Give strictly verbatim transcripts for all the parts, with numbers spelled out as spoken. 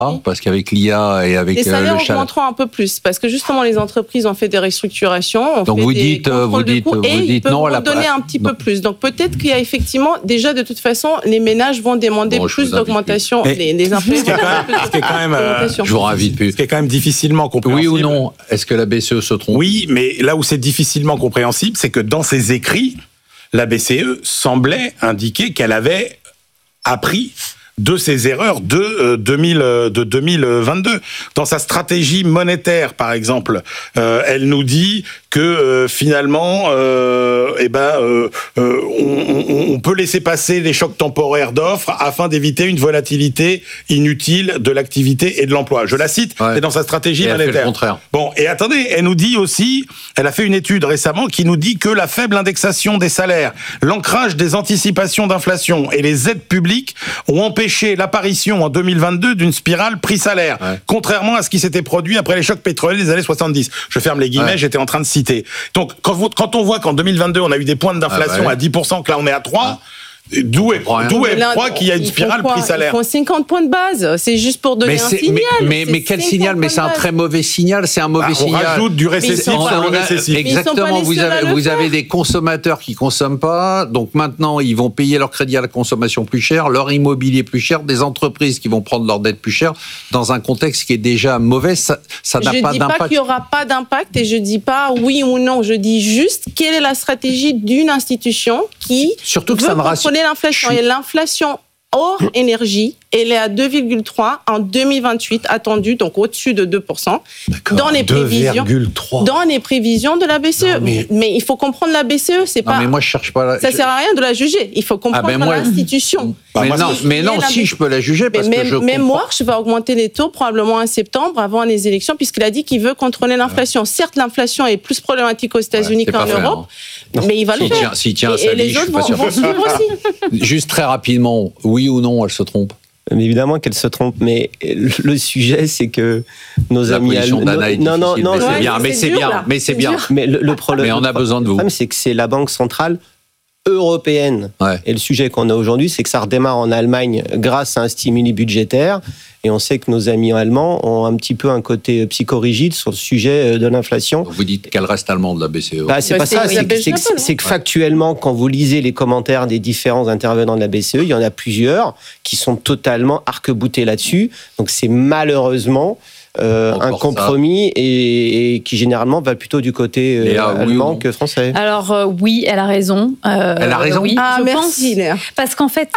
Parce qu'avec l'I A et avec les salaires le chat... augmenteront un peu plus parce que justement les entreprises ont fait des restructurations, ont Donc fait vous des dites, vous dites, coûts, vous et dites ils peuvent non à la donner un petit non. peu plus. Donc peut-être qu'il y a effectivement déjà de toute façon les ménages vont demander bon, plus d'augmentation, plus. les, les impôts. Ce qui est quand même, euh, je vous invite plus. Ce qui est quand même difficilement compréhensible. Oui ou non? Est-ce que la B C E se trompe? Oui, mais là où c'est difficilement compréhensible, c'est que dans ses écrits, la B C E semblait indiquer qu'elle avait appris de ses erreurs de, euh, deux mille, de deux mille vingt-deux. Dans sa stratégie monétaire, par exemple, euh, elle nous dit que euh, finalement, euh, eh ben, euh, euh, on, on peut laisser passer les chocs temporaires d'offres afin d'éviter une volatilité inutile de l'activité et de l'emploi. Je la cite, ouais. C'est dans sa stratégie et elle monétaire. Fait le contraire. Bon, et attendez, elle nous dit aussi, elle a fait une étude récemment qui nous dit que la faible indexation des salaires, l'ancrage des anticipations d'inflation et les aides publiques ont empêché l'apparition en deux mille vingt-deux d'une spirale prix-salaire, ouais. contrairement à ce qui s'était produit après les chocs pétroliers des années soixante-dix. Je ferme les guillemets, ouais. j'étais en train de citer. Donc, quand, vous, quand on voit qu'en deux mille vingt-deux, on a eu des points d'inflation ah ouais. à dix pour cent, que là on est à trois pour cent, ah. D'où est, d'où est croit qu'il y a une spirale prix-salaire? Ils font cinquante points de base. C'est juste pour donner mais un signal. Mais, mais, mais quel signal? Mais c'est un très mauvais signal. C'est un mauvais bah, signal. On rajoute du récessif sur le récessif. Exactement. Vous avez, vous avez des consommateurs qui consomment pas. Donc maintenant, ils vont payer leur crédit à la consommation plus cher, leur immobilier plus cher, des entreprises qui vont prendre leur dette plus cher dans un contexte qui est déjà mauvais. Ça, ça n'a je pas dis d'impact. pas qu'il y aura pas d'impact et je dis pas oui ou non. Je dis juste quelle est la stratégie d'une institution qui Surtout que veut ça me contrôler l'inflation. Et l'inflation hors énergie, elle est à deux virgule trois en deux mille vingt-huit, attendue, donc au-dessus de deux pour cent. D'accord, dans les prévisions, deux virgule trois dans les prévisions de la B C E. Non, mais... mais il faut comprendre la B C E, c'est non, pas. Mais moi, je cherche pas. La... Ça je... sert à rien de la juger. Il faut comprendre ah ben moi... l'institution. Bah, mais moi, non, mais non, si je peux la juger parce mais que je. Mais Marsh va augmenter les taux probablement en septembre, avant les élections, puisqu'il a dit qu'il veut contrôler l'inflation. Ouais. Certes, l'inflation est plus problématique aux États-Unis ouais, qu'en Europe, hein. mais il va le si faire. Si tient à et, sa et les vie, autres vont, vont suivre aussi. Juste très rapidement, oui ou non, elle se trompe? Mais évidemment qu'elle se trompe, mais le sujet c'est que nos la amis allemands non non non, mais c'est ouais, bien, mais c'est, c'est bien, là. mais c'est, c'est bien. Mais le, le problème, mais on a besoin de vous. Le problème c'est que c'est la banque centrale européenne. Ouais. Et le sujet qu'on a aujourd'hui, c'est que ça redémarre en Allemagne grâce à un stimuli budgétaire. Et on sait que nos amis allemands ont un petit peu un côté psychorigide sur le sujet de l'inflation. Vous dites qu'elle reste allemande, la B C E. Bah, c'est bah, pas c'est, ça. C'est, c'est, c'est, c'est que factuellement, quand vous lisez les commentaires des différents intervenants de la B C E, il y en a plusieurs qui sont totalement arc-boutés là-dessus. Donc c'est malheureusement Euh, un compromis et, et qui généralement va plutôt du côté euh, Léa, allemand oui que français. Alors euh, oui, elle a raison. Euh, elle a raison. Oui, ah je merci pense, Léa. Parce qu'en fait.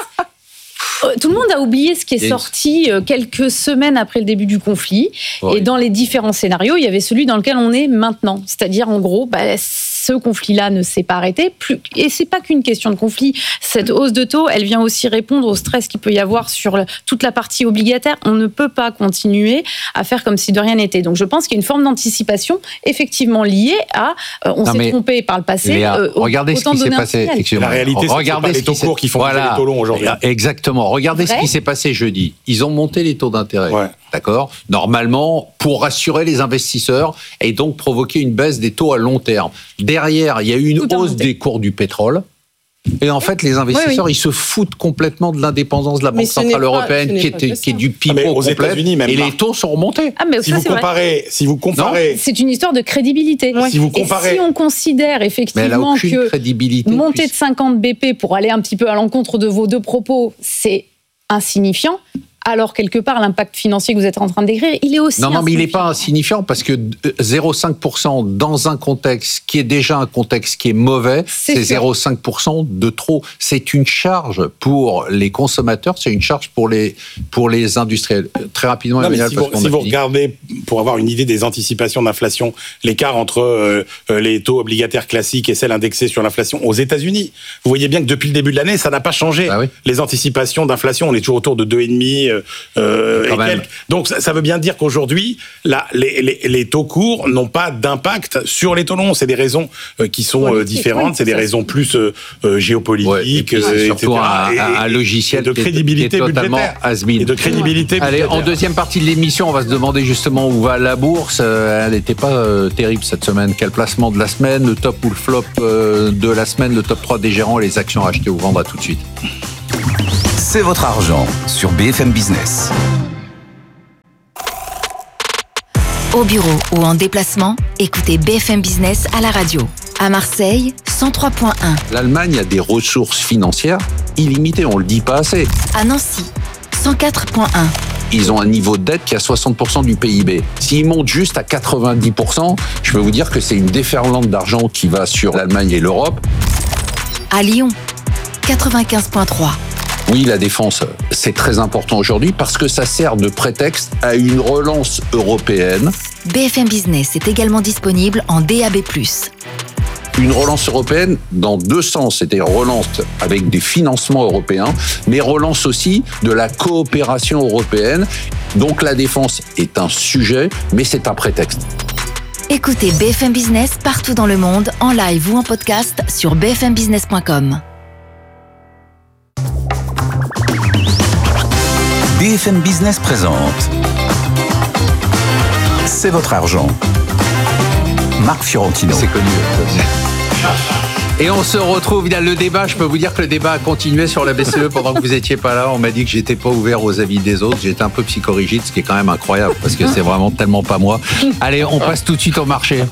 Tout le monde a oublié ce qui est sorti quelques semaines après le début du conflit. Oui. Et dans les différents scénarios, il y avait celui dans lequel on est maintenant. C'est-à-dire, en gros, bah, ce conflit-là ne s'est pas arrêté. Plus... Et c'est pas qu'une question de conflit. Cette hausse de taux, elle vient aussi répondre au stress qu'il peut y avoir sur toute la partie obligataire. On ne peut pas continuer à faire comme si de rien n'était. Donc, je pense qu'il y a une forme d'anticipation effectivement liée à euh, on non, s'est trompé par le passé. Léa, euh, regardez ce qui s'est passé. La réalité, c'est regardez que c'est pas les taux courts qui font voilà. les taux longs aujourd'hui. Exactement. Regardez ce qui s'est passé jeudi. Ils ont monté les taux d'intérêt. Ouais. D'accord ? Normalement, pour rassurer les investisseurs et donc provoquer une baisse des taux à long terme. Derrière, il y a eu une Tout hausse des cours du pétrole. Et en fait, les investisseurs, oui, oui. ils se foutent complètement de l'indépendance de la Banque centrale pas, européenne, qui, était, qui est du pipeau ah, complet. États-Unis, même et pas. Les taux sont remontés. Ah, mais si, ça, vous comparez, si vous comparez, non, c'est une histoire de crédibilité. Si vous comparez, et si on considère effectivement que crédibilité monter puisse... de cinquante B P pour aller un petit peu à l'encontre de vos deux propos, c'est insignifiant. Alors, quelque part, l'impact financier que vous êtes en train de décrire, il est aussi Non, non, mais il n'est pas insignifiant parce que zéro virgule cinq pour cent dans un contexte qui est déjà un contexte qui est mauvais, c'est, c'est zéro virgule cinq pour cent de trop. C'est une charge pour les consommateurs, c'est une charge pour les, pour les industriels. Très rapidement, non, Emmanuel, si vous, si vous regardez, pour avoir une idée des anticipations d'inflation, l'écart entre euh, les taux obligataires classiques et celles indexées sur l'inflation aux États-Unis, vous voyez bien que depuis le début de l'année, ça n'a pas changé. Ah oui. Les anticipations d'inflation, on est toujours autour de deux virgule cinq. Euh, et quelques. Donc ça, ça veut bien dire qu'aujourd'hui, là, les, les, les taux courts n'ont pas d'impact sur les taux longs. C'est des raisons euh, qui sont euh, différentes, oui, c'est des raisons plus euh, euh, géopolitiques, ouais, et surtout un, et, un logiciel de crédibilité qui est totalement has-been. Et de crédibilité. Allez, budgétaire. En deuxième partie de l'émission, on va se demander justement où va la bourse. Elle n'était pas euh, terrible cette semaine. Quel placement de la semaine, le top ou le flop euh, de la semaine, le top trois des gérants, les actions à acheter ou vendre. À tout de suite. C'est votre argent sur B F M Business. Au bureau ou en déplacement, écoutez B F M Business à la radio. À Marseille, cent trois virgule un. L'Allemagne a des ressources financières illimitées, on le dit pas assez. À Nancy, cent quatre virgule un. Ils ont un niveau de dette qui est à soixante pour cent du P I B. S'ils montent juste à quatre-vingt-dix pour cent, je peux vous dire que c'est une déferlante d'argent qui va sur l'Allemagne et l'Europe. À Lyon, quatre-vingt-quinze virgule trois. Oui, la défense, c'est très important aujourd'hui parce que ça sert de prétexte à une relance européenne. B F M Business est également disponible en D A B plus. Une relance européenne dans deux sens, c'est-à-dire relance avec des financements européens, mais relance aussi de la coopération européenne. Donc la défense est un sujet, mais c'est un prétexte. Écoutez B F M Business partout dans le monde, en live ou en podcast sur b f m business point com. B F M Business présente C'est votre argent. Marc Fiorentino. C'est connu. Et on se retrouve, il y a le débat, je peux vous dire que le débat a continué sur la B C E pendant que vous n'étiez pas là. On m'a dit que j'étais pas ouvert aux avis des autres. J'étais un peu psychorigide, ce qui est quand même incroyable parce que c'est vraiment tellement pas moi. Allez, on passe tout de suite au marché.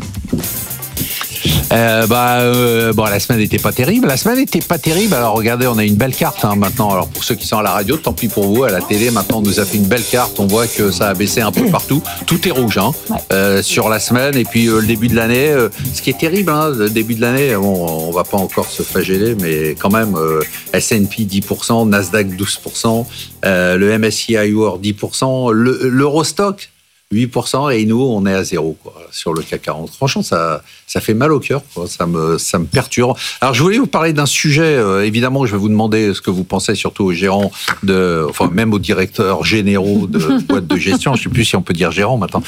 Euh, bah, euh, bon, la semaine n'était pas terrible. La semaine n'était pas terrible. Alors, regardez, on a une belle carte hein, maintenant. Alors, pour ceux qui sont à la radio, tant pis pour vous. À la télé, maintenant, on nous a fait une belle carte. On voit que ça a baissé un peu partout. Tout est rouge hein, euh, sur la semaine. Et puis, euh, le début de l'année, euh, ce qui est terrible, hein, le début de l'année, bon, on va pas encore se flageller, mais quand même, euh, S and P dix pour cent, Nasdaq douze pour cent, euh, le M S C I World dix pour cent, le, l'Eurostock huit pour cent et nous, on est à zéro quoi, sur le C A C quarante. Franchement, ça, ça fait mal au cœur, quoi. Ça me, ça me perturbe. Alors, je voulais vous parler d'un sujet. Euh, évidemment, je vais vous demander ce que vous pensez, surtout aux gérants, de, enfin même aux directeurs généraux de boîtes de gestion. Je ne sais plus si on peut dire gérant maintenant.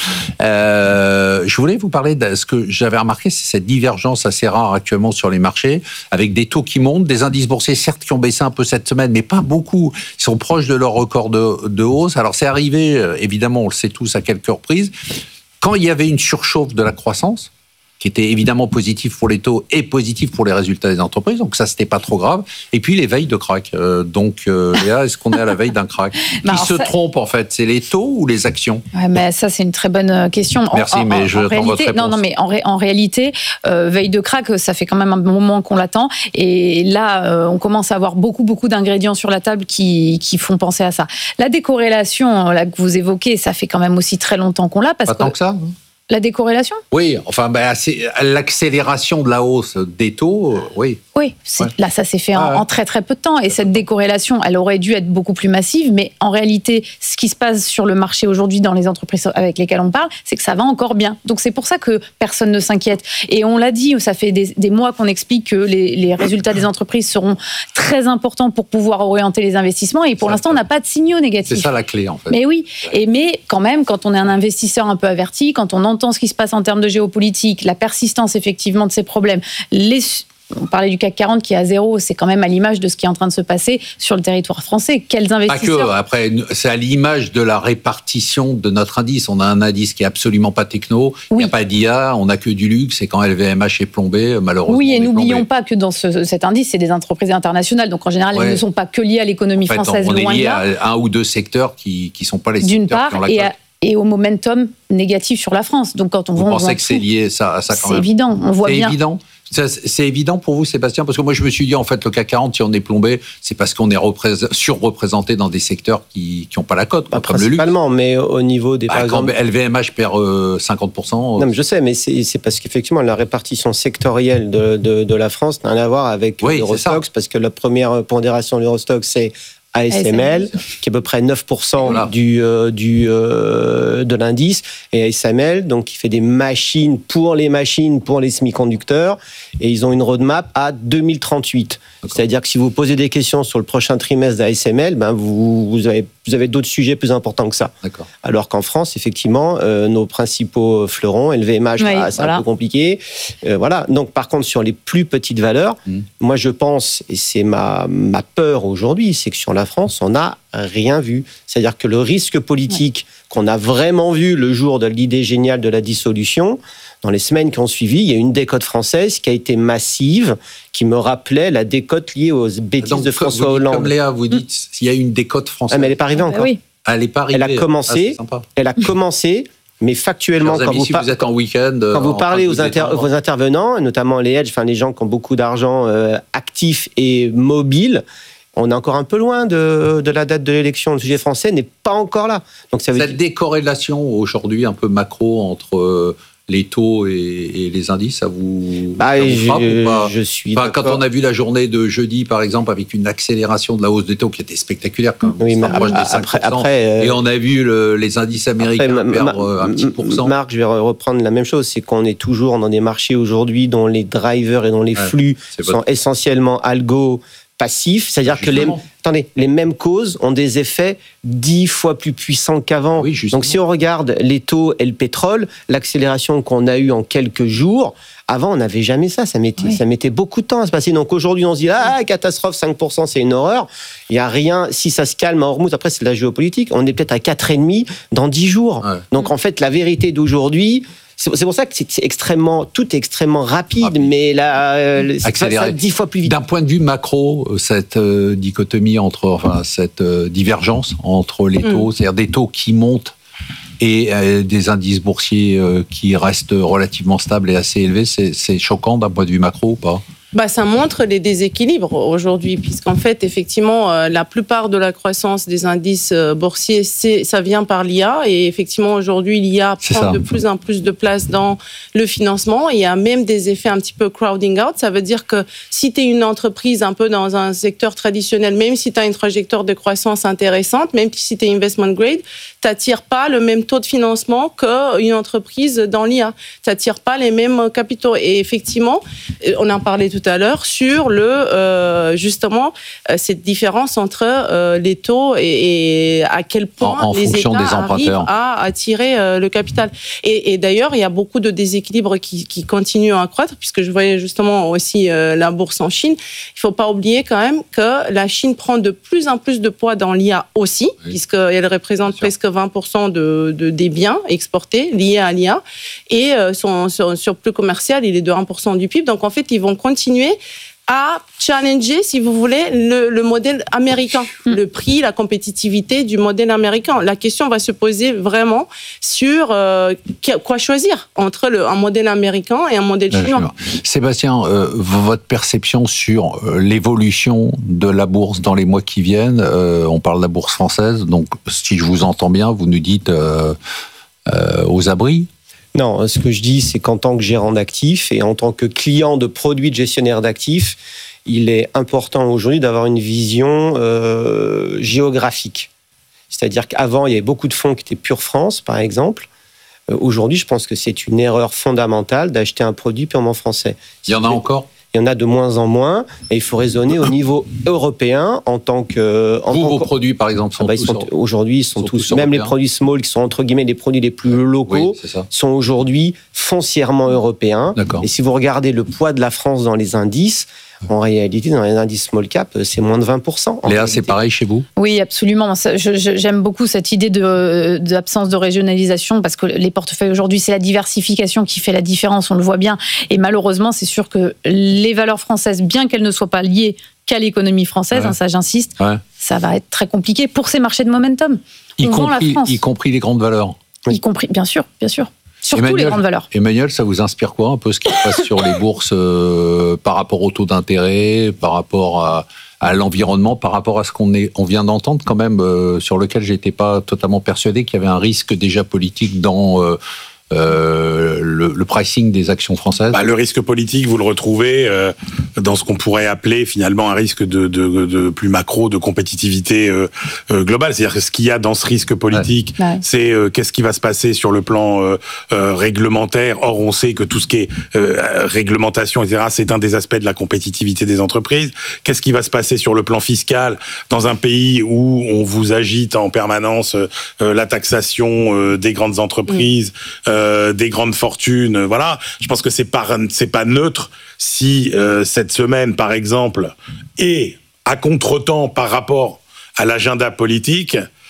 Euh, je voulais vous parler de ce que j'avais remarqué, c'est cette divergence assez rare actuellement sur les marchés, avec des taux qui montent, des indices boursiers certes qui ont baissé un peu cette semaine, mais pas beaucoup. Ils sont proches de leur record de, de hausse. Alors, c'est arrivé, évidemment, on le sait tous à quelques reprises, quand il y avait une surchauffe de la croissance, qui était évidemment positif pour les taux et positif pour les résultats des entreprises, donc ça, c'était pas trop grave. Et puis, les veilles de crack. Euh, donc, euh, Léa, est-ce qu'on est à la veille d'un crack bah Qui se ça... trompe, en fait? C'est les taux ou les actions? Ouais, mais ça, c'est une très bonne question. Merci, en, mais en, je en réalité, votre réponse. Non, non, mais en, ré, en réalité, euh, veille de crack, ça fait quand même un moment qu'on l'attend. Et là, euh, on commence à avoir beaucoup, beaucoup d'ingrédients sur la table qui, qui font penser à ça. La décorrélation, là, que vous évoquez, ça fait quand même aussi très longtemps qu'on l'a. Parce pas que... tant que ça. La décorrélation ? Oui, enfin, ben, c'est l'accélération de la hausse des taux, euh, oui. Oui, ouais. Là, ça s'est fait ah, en, ouais. en très très peu de temps. Et cette décorrélation, elle aurait dû être beaucoup plus massive. Mais en réalité, ce qui se passe sur le marché aujourd'hui dans les entreprises avec lesquelles on parle, c'est que ça va encore bien. Donc c'est pour ça que personne ne s'inquiète. Et on l'a dit, ça fait des, des mois qu'on explique que les, les résultats des entreprises seront très importants pour pouvoir orienter les investissements. Et pour ça, l'instant, on n'a pas de signaux négatifs. C'est ça la clé, en fait. Mais oui. Et mais quand même, quand on est un investisseur un peu averti, quand on entend ce qui se passe en termes de géopolitique, la persistance effectivement de ces problèmes, les, on parlait du C A C quarante qui est à zéro, c'est quand même à l'image de ce qui est en train de se passer sur le territoire français. Quels investisseurs ? Pas que, après, c'est à l'image de la répartition de notre indice. On a un indice qui est absolument pas techno, il oui. n'y a pas d'I A, on n'a que du luxe, et quand L V M H est plombé, malheureusement. Oui, et n'oublions pas que dans ce, cet indice, c'est des entreprises internationales, donc en général, ouais. elles ne sont pas que liées à l'économie en fait, française. On est lié à un ou deux secteurs qui ne sont pas les D'une secteurs part, qui ont la et cote. À... et au momentum négatif sur la France. Donc quand on vous voit, pensez on que c'est lié ça, à ça quand c'est même? C'est évident, on voit c'est bien. Évident. Ça, c'est évident pour vous, Sébastien? Parce que moi, je me suis dit, en fait, le C A C quarante, si on est plombé, c'est parce qu'on est représ- surreprésenté dans des secteurs qui n'ont pas la cote, bah, comme le luxe. Principalement, mais au niveau des... Bah, par quand exemple... L V M H perd euh, cinquante pour cent... Non, mais je sais, mais c'est, c'est parce qu'effectivement, la répartition sectorielle de, de, de la France n'a rien à voir avec oui, l'Eurostoxx, parce que la première pondération de l'Eurostoxx, c'est A S M L, qui est à peu près neuf pour cent voilà. du, euh, du, euh, de l'indice, et A S M L, donc qui fait des machines pour les machines, pour les semi-conducteurs, et ils ont une roadmap à deux mille trente-huit. D'accord. C'est-à-dire que si vous posez des questions sur le prochain trimestre d'A S M L, ben vous, vous, avez, vous avez d'autres sujets plus importants que ça. D'accord. Alors qu'en France, effectivement, euh, nos principaux fleurons, L V M H, oui, bah, c'est voilà. un peu compliqué. Euh, voilà. Donc, par contre, sur les plus petites valeurs, mmh. moi je pense, et c'est ma, ma peur aujourd'hui, c'est que sur la France, on n'a rien vu. C'est-à-dire que le risque politique ouais. qu'on a vraiment vu le jour de l'idée géniale de la dissolution, dans les semaines qui ont suivi, il y a une décote française qui a été massive, qui me rappelait la décote liée aux bêtises Donc, de François vous dites, Hollande. Comme Léa, vous dites, mmh. il y a une décote française. Ah, mais elle n'est pas arrivée ah, encore. Bah oui. Elle n'est pas arrivée. Elle a commencé, ah, elle a commencé Mais factuellement, Chers quand, amis, vous, si par... vous êtes en week-end, quand vous parlez aux, vous inter... aux intervenants, notamment les hedge, enfin les gens qui ont beaucoup d'argent euh, actif et mobile, on est encore un peu loin de, de la date de l'élection. Le sujet français n'est pas encore là. Donc ça veut Cette dire... décorrélation aujourd'hui un peu macro entre euh, les taux et, et les indices, ça vous, bah, ça vous je, frappe ou pas? Je suis enfin, quand on a vu la journée de jeudi, par exemple, avec une accélération de la hausse des taux qui était spectaculaire, quand même, oui, mais après, après, après euh, et on a vu le, les indices américains après, perdre ma, un petit pourcent. Marc, je vais reprendre la même chose, c'est qu'on est toujours dans des marchés aujourd'hui dont les drivers et dont les ouais, flux sont votre... essentiellement algo passifs, c'est-à-dire justement. que les, attendez, les mêmes causes ont des effets dix fois plus puissants qu'avant. Oui, donc si on regarde les taux et le pétrole, l'accélération qu'on a eue en quelques jours, avant on n'avait jamais ça, ça mettait, oui. ça mettait beaucoup de temps à se passer. Donc aujourd'hui on se dit, ah, catastrophe, cinq pour cent c'est une horreur, il n'y a rien, si ça se calme à Hormuz, après c'est de la géopolitique, on est peut-être à quatre virgule cinq dans dix jours. Ouais. Donc en fait la vérité d'aujourd'hui, c'est pour ça que c'est extrêmement, tout est extrêmement rapide, rapide. mais là, euh, c'est ça dix fois plus vite. D'un point de vue macro, cette euh, dichotomie entre, enfin, cette euh, divergence entre les taux, mm. c'est-à-dire des taux qui montent et euh, des indices boursiers euh, qui restent relativement stables et assez élevés, c'est, c'est choquant d'un point de vue macro ou pas ? Bah, ça montre les déséquilibres aujourd'hui, puisqu'en fait, effectivement, euh, la plupart de la croissance des indices euh, boursiers, c'est, ça vient par l'I A. Et effectivement, aujourd'hui, l'I A prend de plus en plus de place dans le financement. Il y a même des effets un petit peu crowding out. Ça veut dire que si tu es une entreprise un peu dans un secteur traditionnel, même si tu as une trajectoire de croissance intéressante, même si tu es investment grade, tu n'attires pas le même taux de financement qu'une entreprise dans l'I A. Tu n'attires pas les mêmes capitaux. Et effectivement, on en parlait tout à l'heure sur le euh, justement euh, cette différence entre euh, les taux et, et à quel point en, en les États des arrivent à attirer euh, le capital. Et, et d'ailleurs, il y a beaucoup de déséquilibres qui, qui continuent à accroître, puisque je voyais justement aussi euh, la bourse en Chine. Il faut pas oublier quand même que la Chine prend de plus en plus de poids dans l'I A aussi, oui. puisqu'elle représente presque vingt pour cent de, de, des biens exportés liés à l'I A, et euh, son, son surplus commercial, il est de un pour cent du P I B. Donc en fait, ils vont continuer à challenger, si vous voulez, le, le modèle américain, mmh. le prix, la compétitivité du modèle américain. La question va se poser vraiment sur euh, quoi choisir entre le, un modèle américain et un modèle chinois. Sébastien, euh, votre perception sur euh, l'évolution de la bourse dans les mois qui viennent, euh, on parle de la bourse française, donc si je vous entends bien, vous nous dites euh, euh, aux abris. Non, ce que je dis, c'est qu'en tant que gérant d'actifs et en tant que client de produits de gestionnaire d'actifs, il est important aujourd'hui d'avoir une vision euh, géographique. C'est-à-dire qu'avant, il y avait beaucoup de fonds qui étaient pure France, par exemple. Euh, aujourd'hui, je pense que c'est une erreur fondamentale d'acheter un produit purement français. Il y en a encore ? Il y en a de moins en moins, et il faut raisonner au niveau européen en tant que... En Vous, tant vos que... produits, par exemple, sont ah bah, tous... Ils sont, aujourd'hui, ils sont, sont tous... tous même les produits small, qui sont entre guillemets les produits les plus locaux, oui, sont aujourd'hui foncièrement européens. D'accord. Et si vous regardez le poids de la France dans les indices, en réalité, dans les indices small cap, c'est moins de vingt pour cent. Léa, c'est pareil chez vous ? Oui, absolument. Ça, je, je, j'aime beaucoup cette idée de, d'absence de régionalisation, parce que les portefeuilles aujourd'hui, c'est la diversification qui fait la différence, on le voit bien. Et malheureusement, c'est sûr que les valeurs françaises, bien qu'elles ne soient pas liées qu'à l'économie française, ouais. hein, ça j'insiste, ouais. ça va être très compliqué pour ces marchés de momentum. Y compris, y compris les grandes valeurs. Oui. Y compris, bien sûr, bien sûr. Surtout Emmanuel, les grandes valeurs. Emmanuel, ça vous inspire quoi un peu ce qui se passe sur les bourses euh, par rapport au taux d'intérêt, par rapport à, à l'environnement, par rapport à ce qu'on est, on vient d'entendre quand même, euh, sur lequel j'étais pas totalement persuadé qu'il y avait un risque déjà politique dans euh, euh, le, le pricing des actions françaises. Bah, le risque politique, vous le retrouvez euh, dans ce qu'on pourrait appeler finalement un risque de, de, de plus macro, de compétitivité euh, euh, globale. C'est-à-dire que ce qu'il y a dans ce risque politique, ouais. Ouais. c'est euh, qu'est-ce qui va se passer sur le plan euh, euh, réglementaire. Or, on sait que tout ce qui est euh, réglementation, et cetera, c'est un des aspects de la compétitivité des entreprises. Qu'est-ce qui va se passer sur le plan fiscal dans un pays où on vous agite en permanence euh, la taxation euh, des grandes entreprises, mmh. euh, des grandes fortunes, voilà. Je pense que c'est pas c'est pas neutre si euh, cette semaine, par exemple, est à contretemps par rapport à l'agenda politique,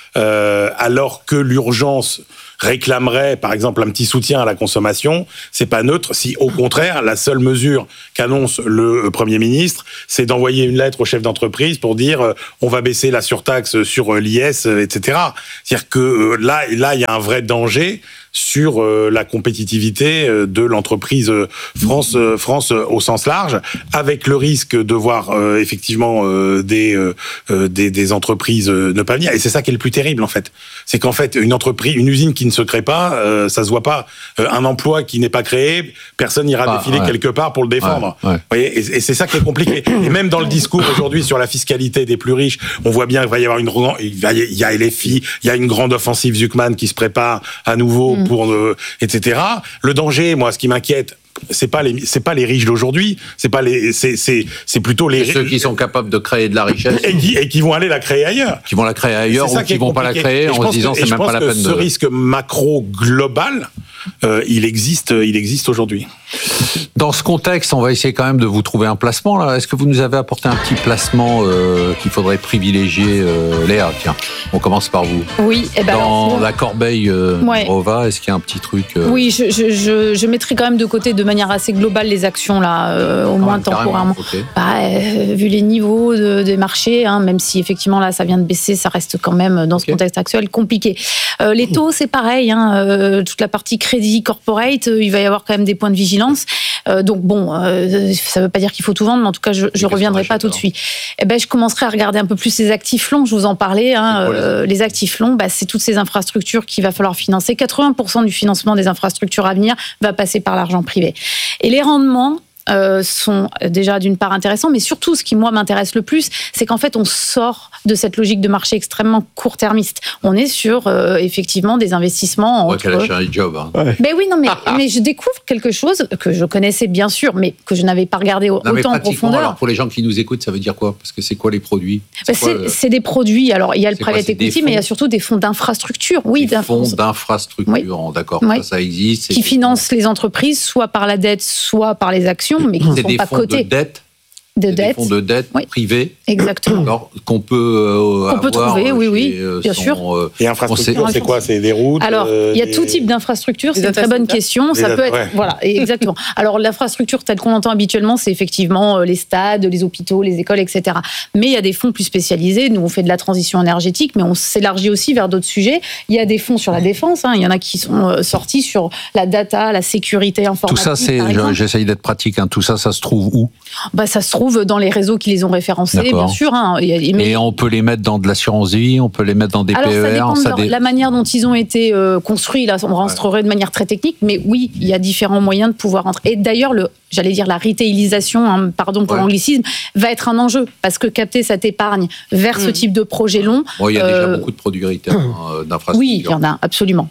euh, alors que l'urgence réclamerait, par exemple, un petit soutien à la consommation, c'est pas neutre si, au contraire, la seule mesure qu'annonce le Premier ministre, c'est d'envoyer une lettre au chef d'entreprise pour dire euh, on va baisser la surtaxe sur euh, l'I S, euh, et cetera. C'est-à-dire que euh, là, là, il y a un vrai danger sur euh, la compétitivité euh, de l'entreprise euh, France, euh, France euh, au sens large, avec le risque de voir euh, effectivement euh, des, euh, des des entreprises euh, ne pas venir. Et c'est ça qui est le plus terrible en fait. C'est qu'en fait une entreprise, une usine qui ne se crée pas, euh, ça se voit pas. Euh, un emploi qui n'est pas créé, personne n'ira ah, défiler ouais. quelque part pour le défendre. Ouais, ouais. Vous voyez, et, et c'est ça qui est compliqué. Et même dans le discours aujourd'hui sur la fiscalité des plus riches, on voit bien qu'il va y avoir une, il va y, il y a L F I, il y a une grande offensive Zuckman qui se prépare à nouveau. Mm. Pour euh, et cetera. Le danger, moi, ce qui m'inquiète, c'est pas les c'est pas les riches d'aujourd'hui, c'est pas les c'est c'est c'est plutôt les ceux qui sont capables de créer de la richesse et qui, et qui vont aller la créer ailleurs, qui vont la créer ailleurs ou qui vont pas la créer en se disant c'est même pas la peine de. Ce risque macro global, euh, il existe, il existe aujourd'hui. Dans ce contexte, on va essayer quand même de vous trouver un placement là. Est-ce que vous nous avez apporté un petit placement euh, qu'il faudrait privilégier, euh, Léa? Tiens, on commence par vous. Oui. Et ben dans alors, la corbeille euh, ouais. Rova, est-ce qu'il y a un petit truc euh... Oui, je, je, je, je mettrai quand même de côté de manière assez globale les actions là, euh, au ah, moins temporairement. Okay. Bah, euh, vu les niveaux de, des marchés, hein, même si effectivement là ça vient de baisser, ça reste quand même dans ce okay. contexte actuel compliqué. Euh, les taux, c'est pareil. Hein, euh, toute la partie crédit corporate, euh, il va y avoir quand même des points de vigilance. Euh, donc bon, euh, ça ne veut pas dire qu'il faut tout vendre, mais en tout cas, je ne reviendrai pas tout de suite. Eh ben, je commencerai à regarder un peu plus les actifs longs. Je vous en parlais. Hein, euh, les actifs longs, bah, c'est toutes ces infrastructures qu'il va falloir financer. quatre-vingts pour cent du financement des infrastructures à venir va passer par l'argent privé. Et les rendements Euh, sont déjà d'une part intéressants, mais surtout ce qui moi m'intéresse le plus, c'est qu'en fait on sort de cette logique de marché extrêmement court-termiste. On est sur euh, effectivement des investissements. On voit qu'elle a changé de job. Hein. Ouais. Ben oui, non, mais, mais je découvre quelque chose que je connaissais bien sûr, mais que je n'avais pas regardé non, autant en profondeur. Alors pour les gens qui nous écoutent, ça veut dire quoi? Parce que c'est quoi les produits? C'est, ben quoi, c'est, le... c'est des produits. Alors il y a le private equity, mais il y a surtout des fonds d'infrastructure. Oui, des fonds d'infrastructure. Oui. D'accord, oui. ça, ça existe. Qui financent les entreprises, soit par la dette, soit par les actions, mais qui ne sont pas cotés. De dette. De dette. Des fonds de dette oui. privés. Exactement. Alors, qu'on peut, euh, on peut trouver, oui, oui, euh, bien son, sûr. Euh, et infrastructure, c'est quoi? C'est des routes? Alors, il y a des... tout type d'infrastructure, c'est une très bonne question. Ça peut être, ouais. voilà, exactement. Alors, l'infrastructure telle qu'on l'entend habituellement, c'est effectivement les stades, les hôpitaux, les écoles, et cetera. Mais il y a des fonds plus spécialisés. Nous, on fait de la transition énergétique, mais on s'élargit aussi vers d'autres sujets. Il y a des fonds sur la défense. Hein. Il y en a qui sont sortis sur la data, la sécurité informatique. Tout ça, c'est, j'essaye d'être pratique. Hein. Tout ça, ça se trouve où? Bah, ça se trouve dans les réseaux qui les ont référencés, D'accord. bien sûr. Hein. Et, mais... et on peut les mettre dans de l'assurance vie, on peut les mettre dans des Alors, P E R. Ça dépend ça de leur, dé... la manière dont ils ont été euh, construits. Là, on rentrerait ouais. de manière très technique, mais oui, il y a différents moyens de pouvoir rentrer. Et d'ailleurs, le, j'allais dire la retailisation, hein, pardon pour ouais. l'anglicisme, va être un enjeu parce que capter cette épargne vers mmh. ce type de projet long. Bon, il y a euh... déjà beaucoup de produits retail hein, d'infrastructure. Oui, il y en a absolument.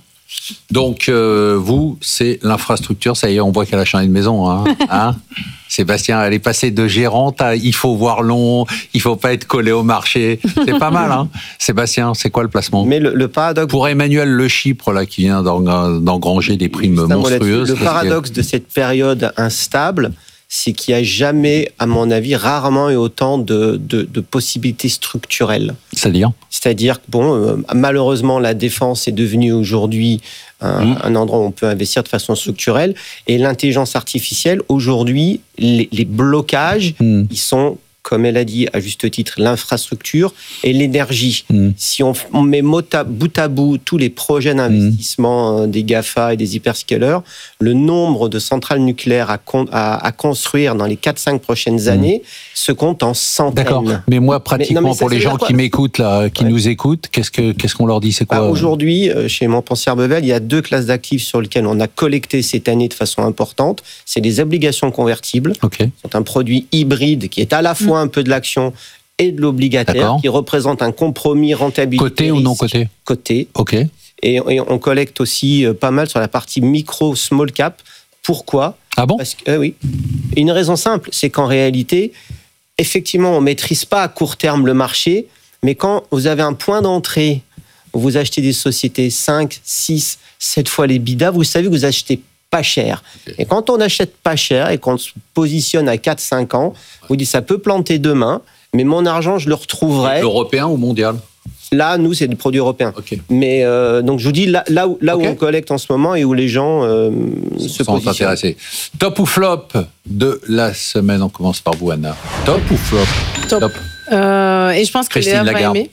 Donc, euh, vous, c'est l'infrastructure. Ça y est, on voit qu'elle a changé de maison. Hein, hein Sébastien, elle est passée de gérante à il faut voir long, il faut pas être collé au marché. C'est pas mal, hein. Sébastien, c'est quoi le placement? Mais le, le paradoxe... Pour Emmanuel Le Chypre, là, qui vient d'engranger des primes monstrueuses. Le paradoxe que... de cette période instable, c'est qu'il n'y a jamais, à mon avis, rarement eu autant de, de, de possibilités structurelles. C'est-à-dire ? C'est-à-dire que, bon, euh, malheureusement, la défense est devenue aujourd'hui un, mmh. un endroit où on peut investir de façon structurelle. Et l'intelligence artificielle, aujourd'hui, les, les blocages, mmh. ils sont, comme elle a dit à juste titre, l'infrastructure et l'énergie. Mmh. Si on, on met mot à, bout à bout tous les projets d'investissement mmh. des GAFA et des hyperscalers, le nombre de centrales nucléaires à, con, à, à construire dans les quatre cinq prochaines mmh. années se compte en centaines. D'accord. Mais moi, pratiquement, mais, non, mais ça, pour les gens qui m'écoutent, là, qui ouais. nous écoutent, qu'est-ce, que, qu'est-ce qu'on leur dit? C'est quoi? Bah, aujourd'hui, chez Montpensier Bevel, il y a deux classes d'actifs sur lesquelles on a collecté cette année de façon importante. C'est les obligations convertibles. Okay. C'est un produit hybride qui est à la fois mmh. un peu de l'action et de l'obligataire, D'accord. qui représente un compromis rentabilité. Côté ou non côté? Côté. Ok. Et, et on collecte aussi pas mal sur la partie micro, small cap. Pourquoi? Ah bon? Parce que, euh, oui. Une raison simple, c'est qu'en réalité, effectivement, on ne maîtrise pas à court terme le marché, mais quand vous avez un point d'entrée, où vous achetez des sociétés cinq, six, sept fois les B I D A, vous savez que vous achetez pas cher. Okay. Et quand on n'achète pas cher et qu'on se positionne à quatre cinq ans, vous dites ça peut planter demain, mais mon argent, je le retrouverai. Européen ou mondial? Là, nous, c'est des produits européens. Okay. Mais euh, donc, je vous dis, là, là, où, là okay. où on collecte en ce moment et où les gens euh, se sont positionnent. Intéressés. Top ou flop de la semaine? On commence par vous, Anna. Top ou flop? Top. Top. Euh, et je pense que Léa va aimer.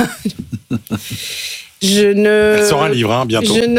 Je ne. Elle sort un livre, hein, bientôt. Je ne,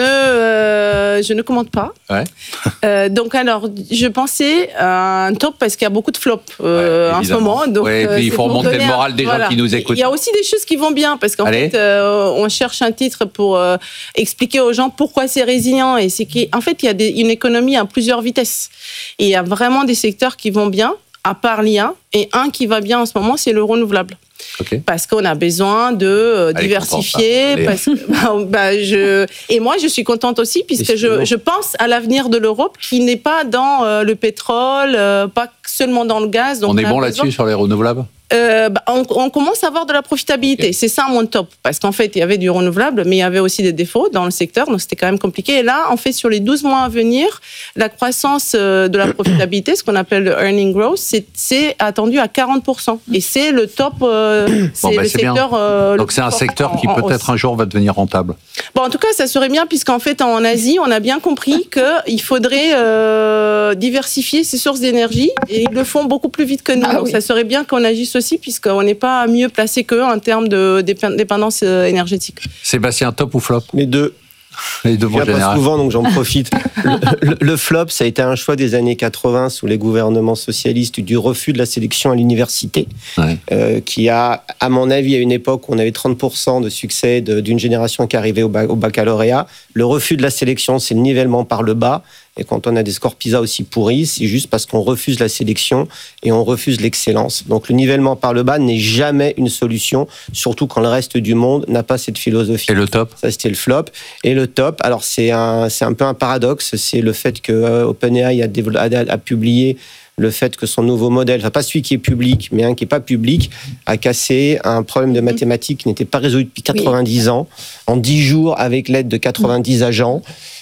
euh, je ne commente pas. Ouais. euh, donc, alors, je pensais à un top parce qu'il y a beaucoup de flops euh, ouais, en ce moment. Donc, ouais, et puis il faut remonter le moral des voilà. gens qui nous écoutent. Il y a aussi des choses qui vont bien parce qu'en Allez. fait, euh, on cherche un titre pour euh, expliquer aux gens pourquoi c'est résilient. Et c'est qu'en fait, il y a des, une économie à plusieurs vitesses. Et il y a vraiment des secteurs qui vont bien, à part l'I A. Et un qui va bien en ce moment, c'est le renouvelable. Okay. Parce qu'on a besoin de euh, diversifier. Parce que, bah, bah, je... Et moi, je suis contente aussi, puisque je, je pense à l'avenir de l'Europe, qui n'est pas dans euh, le pétrole, euh, pas seulement dans le gaz. Donc on est bon là-dessus, sur les renouvelables euh, bah, on, on commence à avoir de la profitabilité. Okay. C'est ça mon top. Parce qu'en fait, il y avait du renouvelable, mais il y avait aussi des défauts dans le secteur, donc c'était quand même compliqué. Et là, en fait, sur les douze mois à venir, la croissance de la profitabilité, ce qu'on appelle le earning growth, c'est, c'est attendu à quarante pour cent. Et c'est le top, euh, c'est bon, bah, le c'est secteur... Euh, donc c'est un secteur qui peut-être un jour va devenir rentable. Bon, en tout cas, ça serait bien, puisqu'en fait, en Asie, on a bien compris qu'il faudrait euh, diversifier ses sources d'énergie, et ils le font beaucoup plus vite que nous. Ah, donc oui. Ça serait bien qu'on agisse aussi, puisqu'on n'est pas mieux placé qu'eux en termes de dépendance énergétique. Sébastien, top ou flop? Les deux. Les deux, je viens pas souvent, donc j'en profite. le, le, le flop, ça a été un choix des années quatre-vingts sous les gouvernements socialistes du refus de la sélection à l'université, ouais. euh, qui a, à mon avis, à une époque où on avait trente pour cent de succès de, d'une génération qui arrivait au, bac, au baccalauréat. Le refus de la sélection, c'est le nivellement par le bas. Et quand on a des scores PISA aussi pourris, c'est juste parce qu'on refuse la sélection et on refuse l'excellence. Donc le nivellement par le bas n'est jamais une solution, surtout quand le reste du monde n'a pas cette philosophie. Et le top? Ça, c'était le flop. Et le top, alors c'est un, c'est un peu un paradoxe, c'est le fait que euh, OpenAI a, a, a publié le fait que son nouveau modèle, enfin pas celui qui est public, mais un qui n'est pas public, a cassé un problème de mathématiques qui n'était pas résolu depuis quatre-vingt-dix oui. ans, en dix jours avec l'aide de quatre-vingt-dix agents.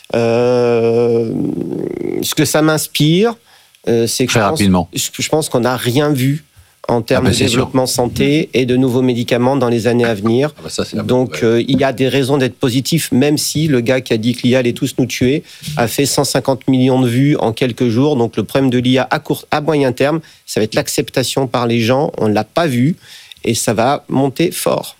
Euh, ce que ça m'inspire, euh, c'est que Très je rapidement. pense, je pense qu'on n'a rien vu en termes ah bah de développement sûr. santé et de nouveaux médicaments dans les années à venir. Ah bah ça, c'est Donc euh, il y a des raisons d'être positif, même si le gars qui a dit que l'I A allait tous nous tuer a fait cent cinquante millions de vues en quelques jours. Donc le problème de l'I A à court, à moyen terme, ça va être l'acceptation par les gens. On ne l'a pas vu et ça va monter fort.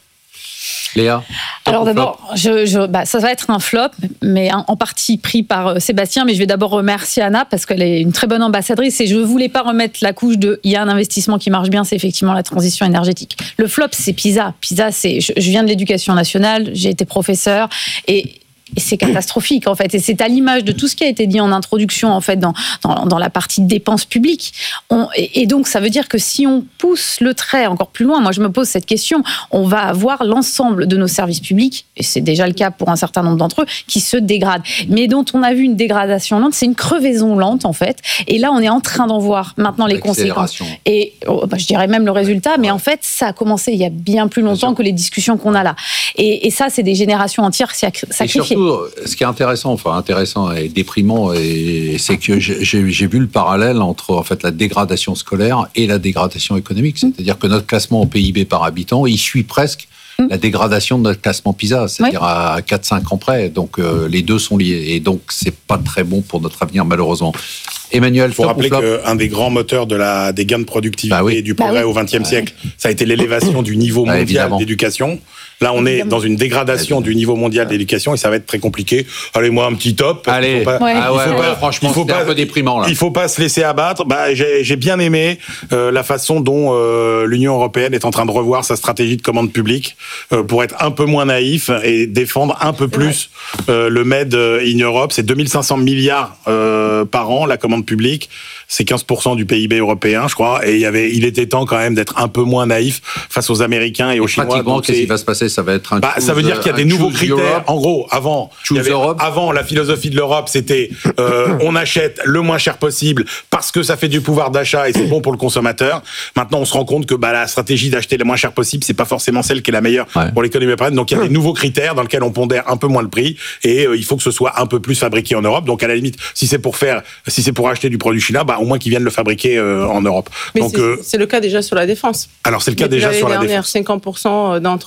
Léa? Alors d'abord, je, je, bah, ça va être un flop, mais en, en partie pris par euh, Sébastien, mais je vais d'abord remercier Anna parce qu'elle est une très bonne ambassadrice et je ne voulais pas remettre la couche de il y a un investissement qui marche bien, c'est effectivement la transition énergétique. Le flop, c'est PISA. PISA, c'est, je, je viens de l'éducation nationale, j'ai été professeur et Et c'est catastrophique, en fait. Et c'est à l'image de tout ce qui a été dit en introduction, en fait, dans, dans, dans la partie dépenses publiques. On, et, et donc, ça veut dire que si on pousse le trait encore plus loin, moi, je me pose cette question, on va avoir l'ensemble de nos services publics, et c'est déjà le cas pour un certain nombre d'entre eux, qui se dégradent. Mais dont on a vu une dégradation lente, c'est une crevaison lente, en fait. Et là, on est en train d'en voir maintenant les conséquences. Et oh, bah, je dirais même le résultat, mais en fait, ça a commencé il y a bien plus longtemps que les discussions qu'on a là. Et, et ça, c'est des générations entières sacrifiées. Ce qui est intéressant, enfin intéressant et déprimant, et c'est que j'ai, j'ai vu le parallèle entre en fait la dégradation scolaire et la dégradation économique. C'est-à-dire que notre classement en P I B par habitant, il suit presque mmh. la dégradation de notre classement PISA, c'est-à-dire oui. à quatre cinq ans près. Donc euh, les deux sont liés, et donc c'est pas très bon pour notre avenir malheureusement. Emmanuel, il faut rappeler qu'un des grands moteurs de la, des gains de productivité bah oui. et du progrès bah oui. au vingtième bah siècle, oui. ça a été l'élévation du niveau mondial bah, évidemment. d'éducation. Là, on est dans une dégradation du niveau mondial d'éducation et ça va être très compliqué. Allez, moi, un petit top. Allez, pas, ouais. ah ouais, ouais, pas, franchement, c'est un peu déprimant là. Il faut pas se laisser abattre. Bah, j'ai, j'ai bien aimé euh, la façon dont euh, l'Union européenne est en train de revoir sa stratégie de commande publique euh, pour être un peu moins naïf et défendre un peu plus euh, le Made in Europe. C'est deux mille cinq cents milliards euh, par an la commande publique. C'est quinze pour cent du P I B européen, je crois, et il y avait, il était temps quand même d'être un peu moins naïf face aux Américains et aux Chinois. Pratiquement, qu'est-ce qui va se passer? Ça va être un. Bah, ça veut dire qu'il y a des nouveaux critères. Europe. En gros, avant, il y avait, avant la philosophie de l'Europe, c'était euh, on achète le moins cher possible parce que ça fait du pouvoir d'achat et c'est bon pour le consommateur. Maintenant, on se rend compte que bah, la stratégie d'acheter le moins cher possible, c'est pas forcément celle qui est la meilleure ouais. pour l'économie européenne. Donc, il y a des nouveaux critères dans lesquels on pondère un peu moins le prix et euh, il faut que ce soit un peu plus fabriqué en Europe. Donc, à la limite, si c'est pour faire, si c'est pour acheter du produit chinois, bah au moins qu'ils viennent le fabriquer en Europe. Mais Donc, c'est, euh, c'est le cas déjà sur la défense. Alors c'est le cas déjà sur la défense. cinquante pour cent d'entrants européens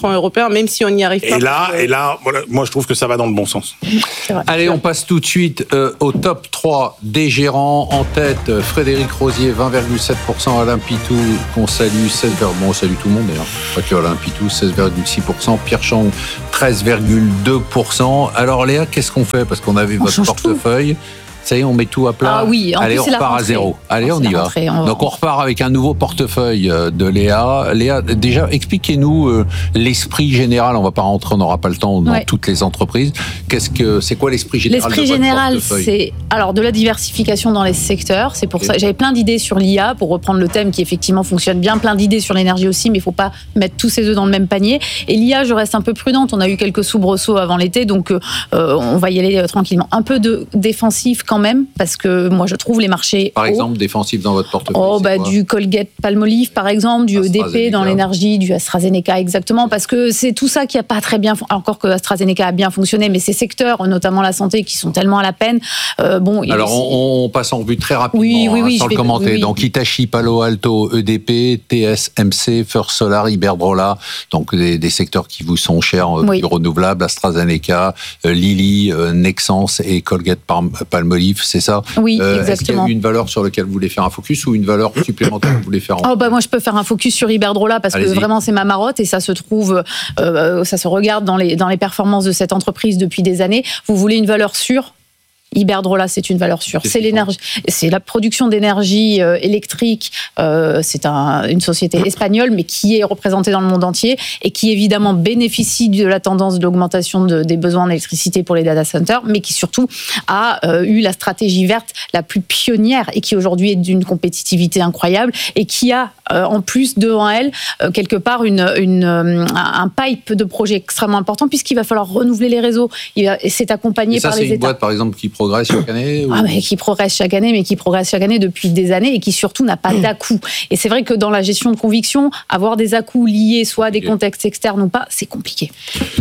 bien, même si on n'y arrive pas. Et là, et là, voilà, moi je trouve que ça va dans le bon sens. Allez, on passe tout de suite euh, au top trois des gérants. En tête, Frédéric Rosier, vingt virgule sept pour cent, Alain Pitou, qu'on salue, seize virgule deux pour cent. Bon, on salue tout le monde d'ailleurs, pas que Alain Pitou, seize virgule six pour cent, Pierre Chang, treize virgule deux pour cent. Alors Léa, qu'est-ce qu'on fait? Parce qu'on avait on votre portefeuille. Tout. Ça y est, on met tout à plat. Ah oui, en Allez, plus, on c'est repart la à zéro. Allez, on y va. Rentrée, on va. Donc, on repart avec un nouveau portefeuille de Léa. Léa, déjà, expliquez-nous euh, l'esprit général. On va pas rentrer, on n'aura pas le temps dans ouais. toutes les entreprises. Qu'est-ce que c'est quoi l'esprit général? L'esprit de votre général, portefeuille? c'est alors de la diversification dans les secteurs. C'est pour okay. ça j'avais plein d'idées sur l'I A pour reprendre le thème qui effectivement fonctionne bien. Plein d'idées sur l'énergie aussi, mais il faut pas mettre tous ses œufs dans le même panier. Et l'I A, je reste un peu prudente. On a eu quelques soubresauts avant l'été, donc euh, on va y aller euh, tranquillement. Un peu de défensif quand même, parce que moi je trouve les marchés par hauts. exemple défensif dans votre portefeuille. Oh bah du Colgate-Palmolive par exemple, du E D P dans l'énergie, du AstraZeneca exactement, parce que c'est tout ça qui a pas très bien, encore que AstraZeneca a bien fonctionné, mais ces secteurs, notamment la santé, qui sont tellement à la peine. Euh, bon. Alors on, on passe en revue très rapidement oui, oui, oui, hein, sans le vais, commenter. Oui, oui. Donc Hitachi, Palo Alto, E D P, T S M C, First Solar, Iberdrola, donc des, des secteurs qui vous sont chers, oui. du renouvelable, AstraZeneca, euh, Lilly, euh, Nexans et Colgate-Palmolive, c'est ça? Oui, euh, exactement. Est-ce qu'il y a une valeur sur laquelle vous voulez faire un focus ou une valeur supplémentaire que vous voulez faire en... Oh bah moi je peux faire un focus sur Iberdrola parce Allez-y. que vraiment c'est ma marotte et ça se trouve, euh, ça se regarde dans les, dans les performances de cette entreprise depuis des années. Vous voulez une valeur sûre? Iberdrola, c'est une valeur sûre. C'est, c'est l'énergie, c'est la production d'énergie euh, électrique. Euh, c'est un, une société espagnole, mais qui est représentée dans le monde entier et qui évidemment bénéficie de la tendance d'augmentation de, des besoins en électricité pour les data centers, mais qui surtout a euh, eu la stratégie verte la plus pionnière et qui aujourd'hui est d'une compétitivité incroyable et qui a euh, en plus devant elle euh, quelque part une, une, euh, un pipe de projets extrêmement important puisqu'il va falloir renouveler les réseaux. Il va, et c'est accompagné et ça, par c'est les une États. Boîte, par exemple, qui progresse chaque année ou... ah, mais qui progresse chaque année, mais qui progresse chaque année depuis des années et qui surtout n'a pas d'à-coups. Et c'est vrai que dans la gestion de conviction, avoir des à-coups liés soit à des contextes externes ou pas, c'est compliqué.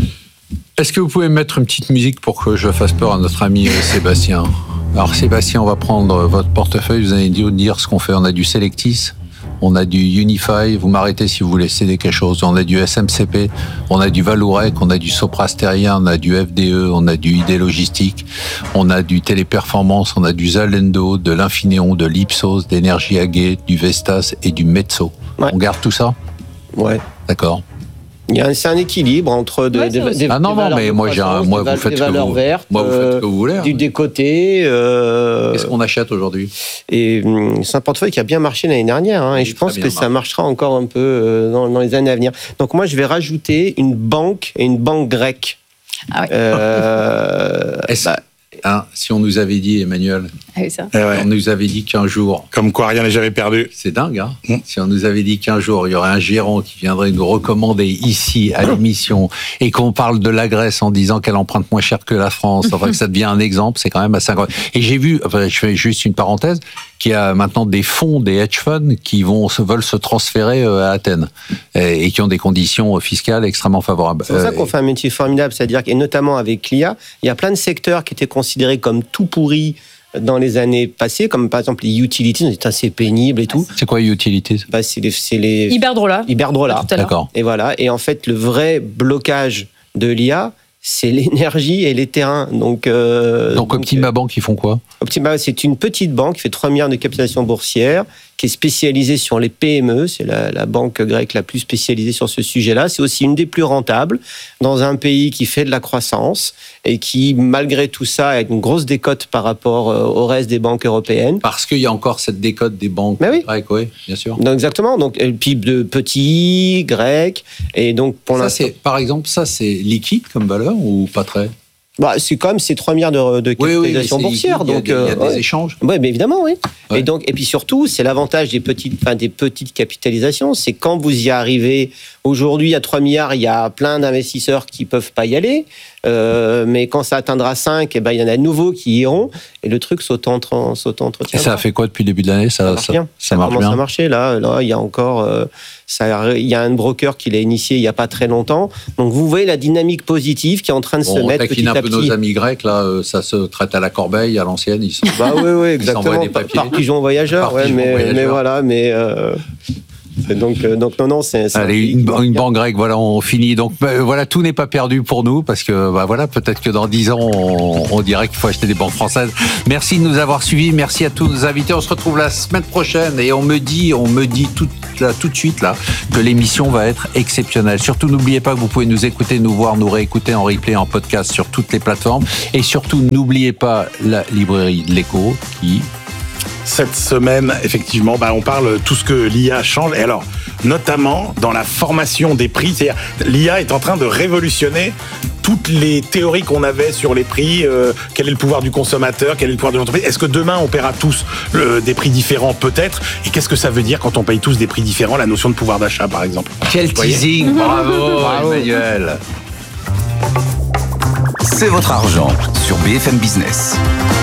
Est-ce que vous pouvez mettre une petite musique pour que je fasse peur à notre ami Sébastien? Alors Sébastien, on va prendre votre portefeuille, vous allez nous dire ce qu'on fait. On a du Selectis, on a du Unify, vous m'arrêtez si vous voulez céder quelque chose, on a du S M C P, on a du Vallourec, on a du Sopra Steria, on a du F D E, on a du I D Logistique, on a du Téléperformance, on a du Zalendo, de l'Infineon, de l'Ipsos, d'Énergie Aguet, du Vestas et du Metso. Ouais. On garde tout ça? Ouais. D'accord. Il y a un, c'est un équilibre entre de, ouais, des, des, ah non, des non, mais moi, j'ai un, moi, vous faites des que valeurs vous, vertes, moi, vous faites ce que vous voulez. Hein. Du décoté. Euh, Qu'est-ce qu'on achète aujourd'hui? Et c'est un portefeuille qui a bien marché l'année dernière, hein, et je pense que marché. ça marchera encore un peu euh, dans, dans les années à venir. Donc moi, je vais rajouter une banque et une banque grecque. Ah ouais. Euh, Est-ce, bah, hein, si on nous avait dit, Emmanuel, ah oui, ça. Eh ouais. on nous avait dit qu'un jour... Comme quoi, rien n'est jamais perdu. C'est dingue, hein mmh. Si on nous avait dit qu'un jour, il y aurait un gérant qui viendrait nous recommander ici, à l'émission, et qu'on parle de la Grèce en disant qu'elle emprunte moins cher que la France, enfin que ça devient un exemple, c'est quand même assez incroyable. Et j'ai vu, enfin, je fais juste une parenthèse, qu'il y a maintenant des fonds, des hedge funds qui vont, veulent se transférer à Athènes et, et qui ont des conditions fiscales extrêmement favorables. C'est pour ça qu'on fait un métier formidable, c'est-à-dire et notamment avec l'I A, il y a plein de secteurs qui étaient considérés comme tout pourris dans les années passées, comme par exemple les utilities, c'est assez pénible et tout. C'est quoi les utilities? Bah, c'est les, c'est les... Iberdrola. Iberdrola. D'accord. Et voilà. Et en fait, le vrai blocage de l'I A, c'est l'énergie et les terrains. Donc, euh, donc, donc Optima euh, Bank, ils font quoi? Optima, c'est une petite banque qui fait trois milliards de capitalisation boursière, qui est spécialisée sur les P M E. C'est la, la banque grecque la plus spécialisée sur ce sujet-là. C'est aussi une des plus rentables dans un pays qui fait de la croissance et qui, malgré tout ça, a une grosse décote par rapport au reste des banques européennes. Parce qu'il y a encore cette décote des banques oui. grecques, oui, bien sûr. Donc, exactement. Donc, P I B de petits, grecs. Et donc, pour ça, l'instant... c'est, par exemple, ça, c'est liquide comme valeur ou pas très? Bah, c'est comme ces trois milliards de, de capitalisation oui, oui, boursière. Il y a, donc, des, il y a euh, des ouais. échanges. Oui, mais évidemment, oui. Ouais. Et, donc, et puis surtout, c'est l'avantage des petites, enfin, des petites capitalisations. C'est quand vous y arrivez, aujourd'hui, à trois milliards, il y a plein d'investisseurs qui ne peuvent pas y aller. Euh, mais quand ça atteindra cinq, eh ben, il y en a de nouveaux qui iront. Et le truc s'auto-entretient. Et ça a fait quoi depuis le début de l'année? Ça, ça marche ça, bien. Ça, ça marche commence bien. à marcher. Là, là, il y a encore... Euh, ça, il y a un broker qui l'a initié il n'y a pas très longtemps. Donc, vous voyez la dynamique positive qui est en train de bon, se on mettre petit un à peu petit. Nos amis grecs, là, ça se traite à la corbeille, à l'ancienne. Ils sont... Bah oui, oui, exactement. Des papiers. Par pigeon voyageur, Par ouais, pigeon mais, voyageur. mais voilà, mais... Euh... Donc, euh, donc non, non, c'est... c'est Allez, une, une banque grecque, voilà, on finit. Donc bah, voilà, tout n'est pas perdu pour nous, parce que bah, voilà, peut-être que dans dix ans, on, on dirait qu'il faut acheter des banques françaises. Merci de nous avoir suivis, merci à tous nos invités. On se retrouve la semaine prochaine, et on me dit, on me dit tout, là, tout de suite là, que l'émission va être exceptionnelle. Surtout, n'oubliez pas que vous pouvez nous écouter, nous voir, nous réécouter en replay, en podcast sur toutes les plateformes. Et surtout, n'oubliez pas la librairie de l'Écho qui... Cette semaine, effectivement, bah, on parle tout ce que l'I A change. Et alors, notamment dans la formation des prix, c'est-à-dire l'I A est en train de révolutionner toutes les théories qu'on avait sur les prix. Euh, quel est le pouvoir du consommateur, quel est le pouvoir de l'entreprise. Est-ce que demain on paiera tous euh, des prix différents, peut-être? Et qu'est-ce que ça veut dire quand on paye tous des prix différents? La notion de pouvoir d'achat, par exemple. Quel teasing! Bravo, Bravo, Emmanuel. C'est votre argent sur B F M Business.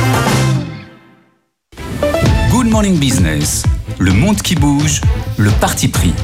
Good Morning Business, le monde qui bouge, le parti pris.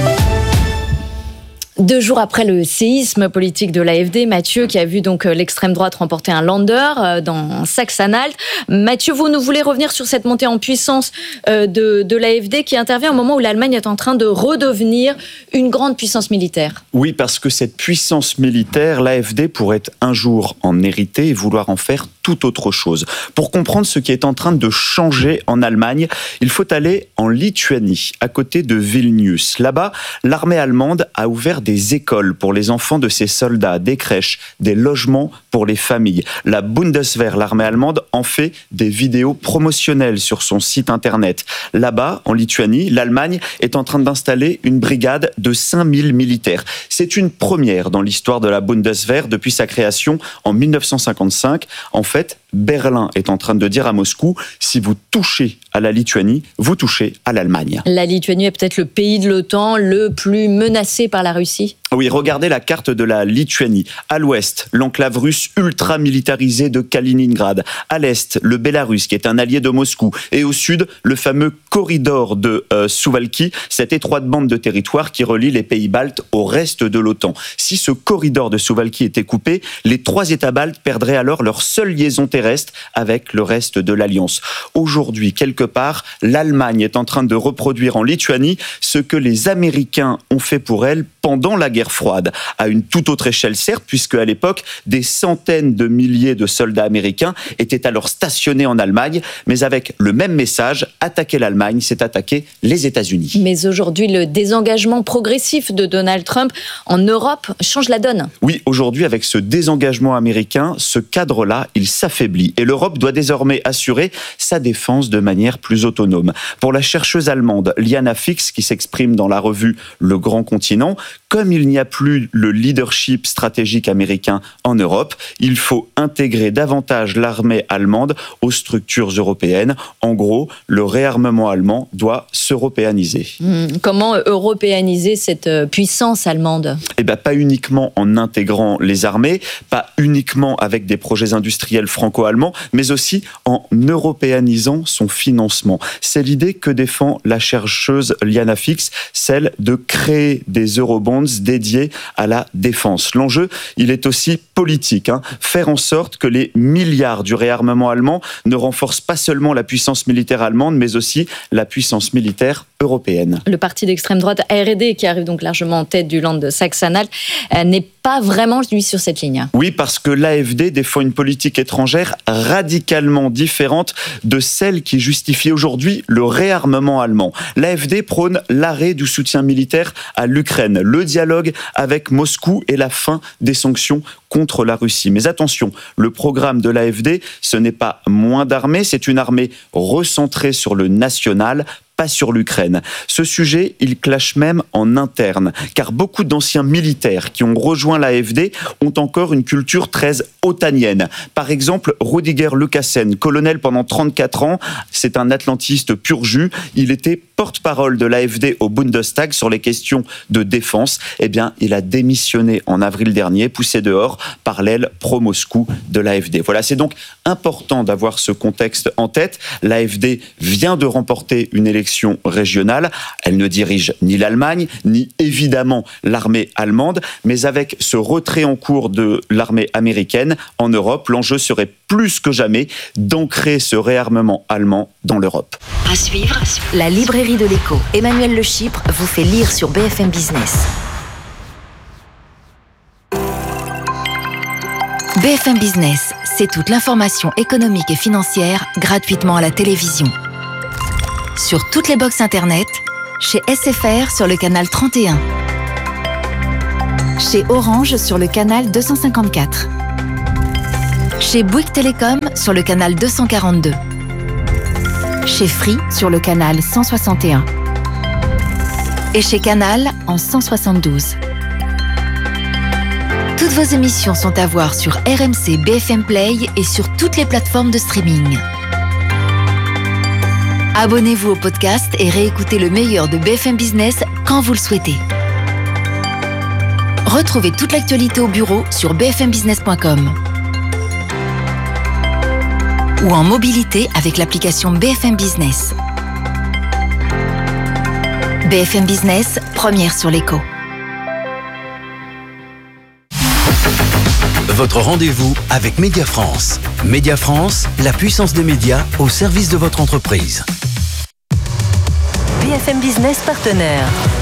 Deux jours après le séisme politique de l'A F D, Mathieu, qui a vu donc l'extrême droite remporter un Länder dans Saxe-Anhalt. Mathieu, vous nous voulez revenir sur cette montée en puissance de, de l'A F D qui intervient au moment où l'Allemagne est en train de redevenir une grande puissance militaire. Oui, parce que cette puissance militaire, l'A F D pourrait un jour en hériter et vouloir en faire tout autre chose. Pour comprendre ce qui est en train de changer en Allemagne, il faut aller en Lituanie, à côté de Vilnius. Là-bas, l'armée allemande a ouvert des écoles pour les enfants de ses soldats, des crèches, des logements pour les familles. La Bundeswehr, l'armée allemande, en fait des vidéos promotionnelles sur son site internet. Là-bas, en Lituanie, l'Allemagne est en train d'installer une brigade de cinq mille militaires. C'est une première dans l'histoire de la Bundeswehr depuis sa création en mille neuf cent cinquante-cinq. En fait, Berlin est en train de dire à Moscou, si vous touchez à la Lituanie, vous touchez à l'Allemagne. La Lituanie est peut-être le pays de l'OTAN le plus menacé par la Russie. Oui, regardez la carte de la Lituanie. À l'ouest, l'enclave russe ultra-militarisée de Kaliningrad. À l'est, le Bélarus, qui est un allié de Moscou. Et au sud, le fameux corridor de euh, Suwałki, cette étroite bande de territoire qui relie les pays baltes au reste de l'OTAN. Si ce corridor de Suwałki était coupé, les trois États baltes perdraient alors leur seule liaison terrestre avec le reste de l'Alliance. Aujourd'hui, quelque part, l'Allemagne est en train de reproduire en Lituanie ce que les Américains ont fait pour elle pendant la guerre froide, à une toute autre échelle certes, puisque à l'époque, des centaines de milliers de soldats américains étaient alors stationnés en Allemagne, mais avec le même message, attaquer l'Allemagne, c'est attaquer les États-Unis. Mais aujourd'hui, le désengagement progressif de Donald Trump en Europe change la donne. Oui, aujourd'hui, avec ce désengagement américain, ce cadre-là, il s'affaiblit, et l'Europe doit désormais assurer sa défense de manière plus autonome. Pour la chercheuse allemande Liana Fix, qui s'exprime dans la revue Le Grand Continent, comme il n'y a plus le leadership stratégique américain en Europe, il faut intégrer davantage l'armée allemande aux structures européennes. En gros, le réarmement allemand doit s'européaniser. Mmh. Comment européaniser cette puissance allemande ? Eh bien, pas uniquement en intégrant les armées, pas uniquement avec des projets industriels franco-allemands, mais aussi en européanisant son financement. C'est l'idée que défend la chercheuse Liana Fix, celle de créer des eurobonds dédiés à la défense. L'enjeu, il est aussi politique. Hein. Faire en sorte que les milliards du réarmement allemand ne renforcent pas seulement la puissance militaire allemande, mais aussi la puissance militaire européenne. Le parti d'extrême droite A R D, qui arrive donc largement en tête du Land de Saxe-Anhalt, euh, n'est pas vraiment, lui, sur cette ligne. Oui, parce que l'A F D défend une politique étrangère radicalement différente de celle qui justifie aujourd'hui le réarmement allemand. L'A F D prône l'arrêt du soutien militaire à l'Ukraine, le dialogue avec Moscou et la fin des sanctions contre la Russie. Mais attention, le programme de l'A F D, ce n'est pas moins d'armée, c'est une armée recentrée sur le national, pas sur l'Ukraine. Ce sujet, il clash même en interne, car beaucoup d'anciens militaires qui ont rejoint l'A F D ont encore une culture très otanienne. Par exemple, Rüdiger Lukassen, colonel pendant trente-quatre ans, c'est un atlantiste pur jus, il était porte-parole de l'A F D au Bundestag sur les questions de défense. Eh bien, il a démissionné en avril dernier, poussé dehors par l'aile pro-Moscou de l'A F D. Voilà, c'est donc important d'avoir ce contexte en tête. L'A F D vient de remporter une élection direction régionale. Elle ne dirige ni l'Allemagne, ni évidemment l'armée allemande, mais avec ce retrait en cours de l'armée américaine en Europe, l'enjeu serait plus que jamais d'ancrer ce réarmement allemand dans l'Europe. À suivre, la librairie de l'Écho. Emmanuel Le Chypre vous fait lire sur B F M Business. B F M Business, c'est toute l'information économique et financière gratuitement à la télévision. Sur toutes les box internet, chez S F R sur le canal trente et un, chez Orange sur le canal deux cent cinquante-quatre, chez Bouygues Télécom sur le canal deux cent quarante-deux, chez Free sur le canal cent soixante et un et chez Canal en cent soixante-douze. Toutes vos émissions sont à voir sur R M C B F M Play et sur toutes les plateformes de streaming. Abonnez-vous au podcast et réécoutez le meilleur de B F M Business quand vous le souhaitez. Retrouvez toute l'actualité au bureau sur b f m business point com ou en mobilité avec l'application B F M Business. B F M Business, première sur l'écho. Votre rendez-vous avec Média France. Média France, la puissance des médias au service de votre entreprise. B F M Business partenaire.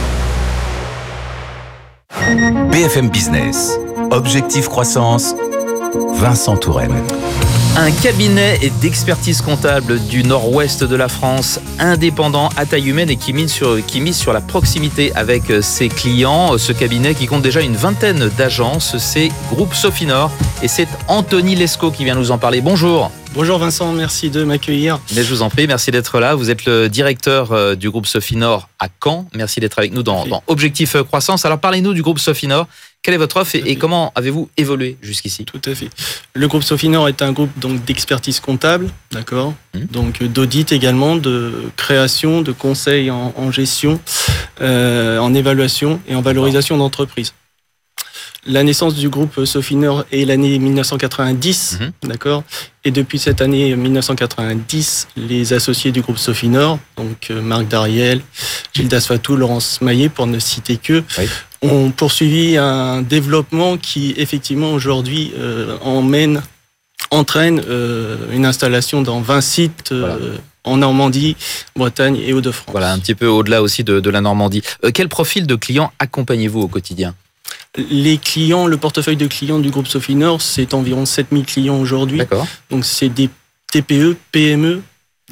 B F M Business. Objectif croissance. Vincent Touraine. Un cabinet d'expertise comptable du nord-ouest de la France, indépendant à taille humaine et qui mise sur, qui mise sur la proximité avec ses clients. Ce cabinet qui compte déjà une vingtaine d'agences, c'est Groupe Sofinor. Et c'est Anthony Lescaut qui vient nous en parler. Bonjour. Bonjour Vincent, merci de m'accueillir. Mais je vous en prie, merci d'être là. Vous êtes le directeur du Groupe Sofinor à Caen. Merci d'être avec nous dans, dans Objectif Croissance. Alors parlez-nous du Groupe Sofinor. Quelle est votre offre et, et comment avez-vous évolué jusqu'ici ? Tout à fait. Le groupe Sofinor est un groupe donc d'expertise comptable, d'accord, mmh. donc d'audit également, de création, de conseil en, en gestion, euh, en évaluation et en valorisation d'entreprise. La naissance du groupe Sofinor est l'année mille neuf cent quatre-vingt-dix, mmh. d'accord, et depuis cette année mille neuf cent quatre-vingt-dix, les associés du groupe Sofinor, donc Marc Dariel, Gilles Dasfatou, Laurence Maillet, pour ne citer que, oui. ont poursuivi un développement qui, effectivement, aujourd'hui, euh, emmène, entraîne euh, une installation dans vingt sites euh, voilà. en Normandie, Bretagne et Hauts-de-France. Voilà, un petit peu au-delà aussi de, de la Normandie. Euh, quel profil de clients accompagnez-vous au quotidien ? Les clients, le portefeuille de clients du groupe Sofinor, c'est environ sept mille clients aujourd'hui. D'accord. Donc, c'est des T P E, P M E,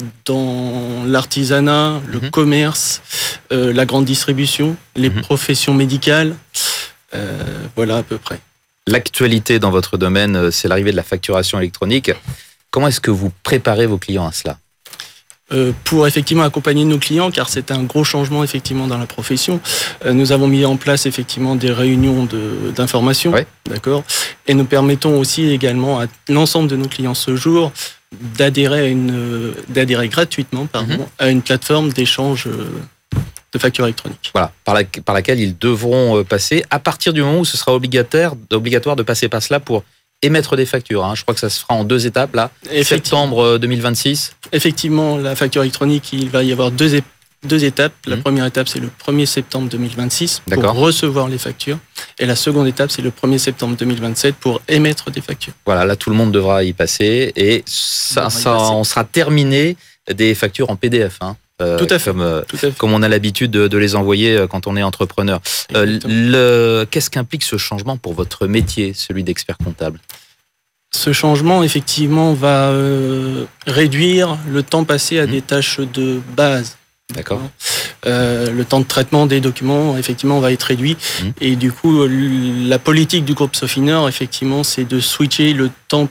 dans l'artisanat, le mmh. commerce, euh, la grande distribution, les mmh. professions médicales, euh, voilà à peu près. L'actualité dans votre domaine, c'est l'arrivée de la facturation électronique. Comment est-ce que vous préparez vos clients à cela ? Euh, pour effectivement accompagner nos clients, car c'est un gros changement effectivement dans la profession. Euh, nous avons mis en place effectivement des réunions de, d'information, ouais. d'accord, et nous permettons aussi également à l'ensemble de nos clients ce jour d'adhérer à une, d'adhérer gratuitement, pardon, mmh. à une plateforme d'échange de factures électroniques. Voilà, par, la, par laquelle ils devront passer à partir du moment où ce sera obligatoire, obligatoire de passer par cela pour émettre des factures. Hein. Je crois que ça se fera en deux étapes, là. Septembre deux mille vingt-six. Effectivement, la facture électronique, il va y avoir deux, é- deux étapes. La mmh. première étape, c'est le premier septembre deux mille vingt-six pour D'accord. recevoir les factures. Et la seconde étape, c'est le premier septembre deux mille vingt-sept pour émettre des factures. Voilà, là, tout le monde devra y passer. Et ça, ça on sera terminé des factures en P D F. Hein. Euh, Tout à fait. Comme, euh, Tout à fait. comme on a l'habitude de, de les envoyer quand on est entrepreneur. Euh, le, qu'est-ce qu'implique ce changement pour votre métier, celui d'expert comptable ? Ce changement, effectivement, va euh, réduire le temps passé à mmh. des tâches de base. D'accord. Euh, le temps de traitement des documents, effectivement, va être réduit. Mmh. Et du coup, la politique du groupe Sofinor, effectivement, c'est de switcher le temps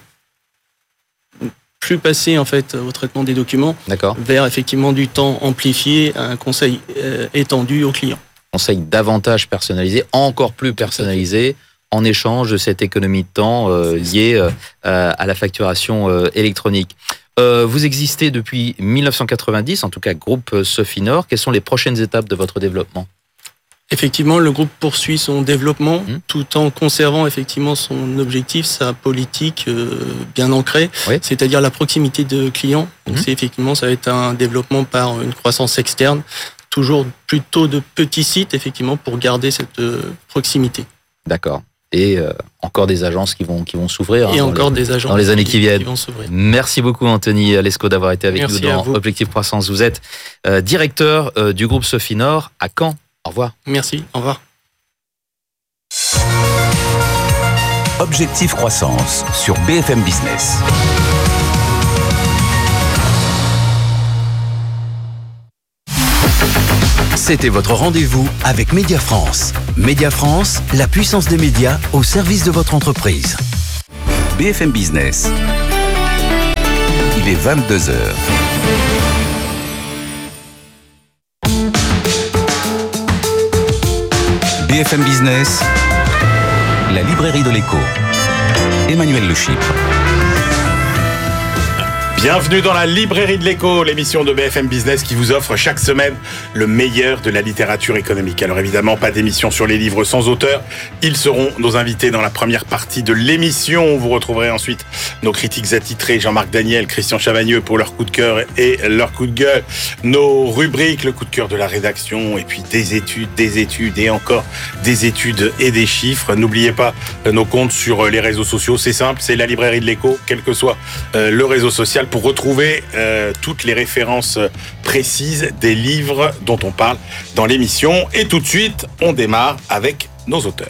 plus passé en fait au traitement des documents D'accord. vers effectivement du temps amplifié à un conseil euh, étendu aux clients. Conseil davantage personnalisé, encore plus personnalisé, en échange de cette économie de temps euh, liée euh, à la facturation euh, électronique. Euh, vous existez depuis mille neuf cent quatre-vingt-dix, en tout cas groupe Sofinor. Quelles sont les prochaines étapes de votre développement ? Effectivement, le groupe poursuit son développement mmh. tout en conservant effectivement son objectif, sa politique euh, bien ancrée, oui. c'est-à-dire la proximité de clients. Donc mmh. c'est effectivement, ça va être un développement par une croissance externe, toujours plutôt de petits sites, effectivement, pour garder cette euh, proximité. D'accord. Et euh, encore des agences qui vont qui vont s'ouvrir. Et hein, encore les, des agences dans les années qui, qui viennent. Qui vont s'ouvrir. Merci beaucoup Anthony Lescaut d'avoir été avec Merci nous dans Objectif Croissance. Vous êtes euh, directeur euh, du groupe Sofinor à Caen. Au revoir. Merci, au revoir. Objectif Croissance sur B F M Business. C'était votre rendez-vous avec Média France. Média France, la puissance des médias au service de votre entreprise. B F M Business. Il est vingt-deux heures. B F M Business, la librairie de l'écho. Emmanuel Le Chypre. Bienvenue dans la librairie de l'écho, l'émission de B F M Business qui vous offre chaque semaine le meilleur de la littérature économique. Alors évidemment, pas d'émission sur les livres sans auteur. Ils seront nos invités dans la première partie de l'émission. Vous retrouverez ensuite nos critiques attitrés, Jean-Marc Daniel, Christian Chavagneux pour leur coup de cœur et leur coup de gueule. Nos rubriques, le coup de cœur de la rédaction et puis des études, des études et encore des études et des chiffres. N'oubliez pas nos comptes sur les réseaux sociaux. C'est simple, c'est la librairie de l'écho, quel que soit le réseau social, pour retrouver euh, toutes les références précises des livres dont on parle dans l'émission. Et tout de suite, on démarre avec nos auteurs.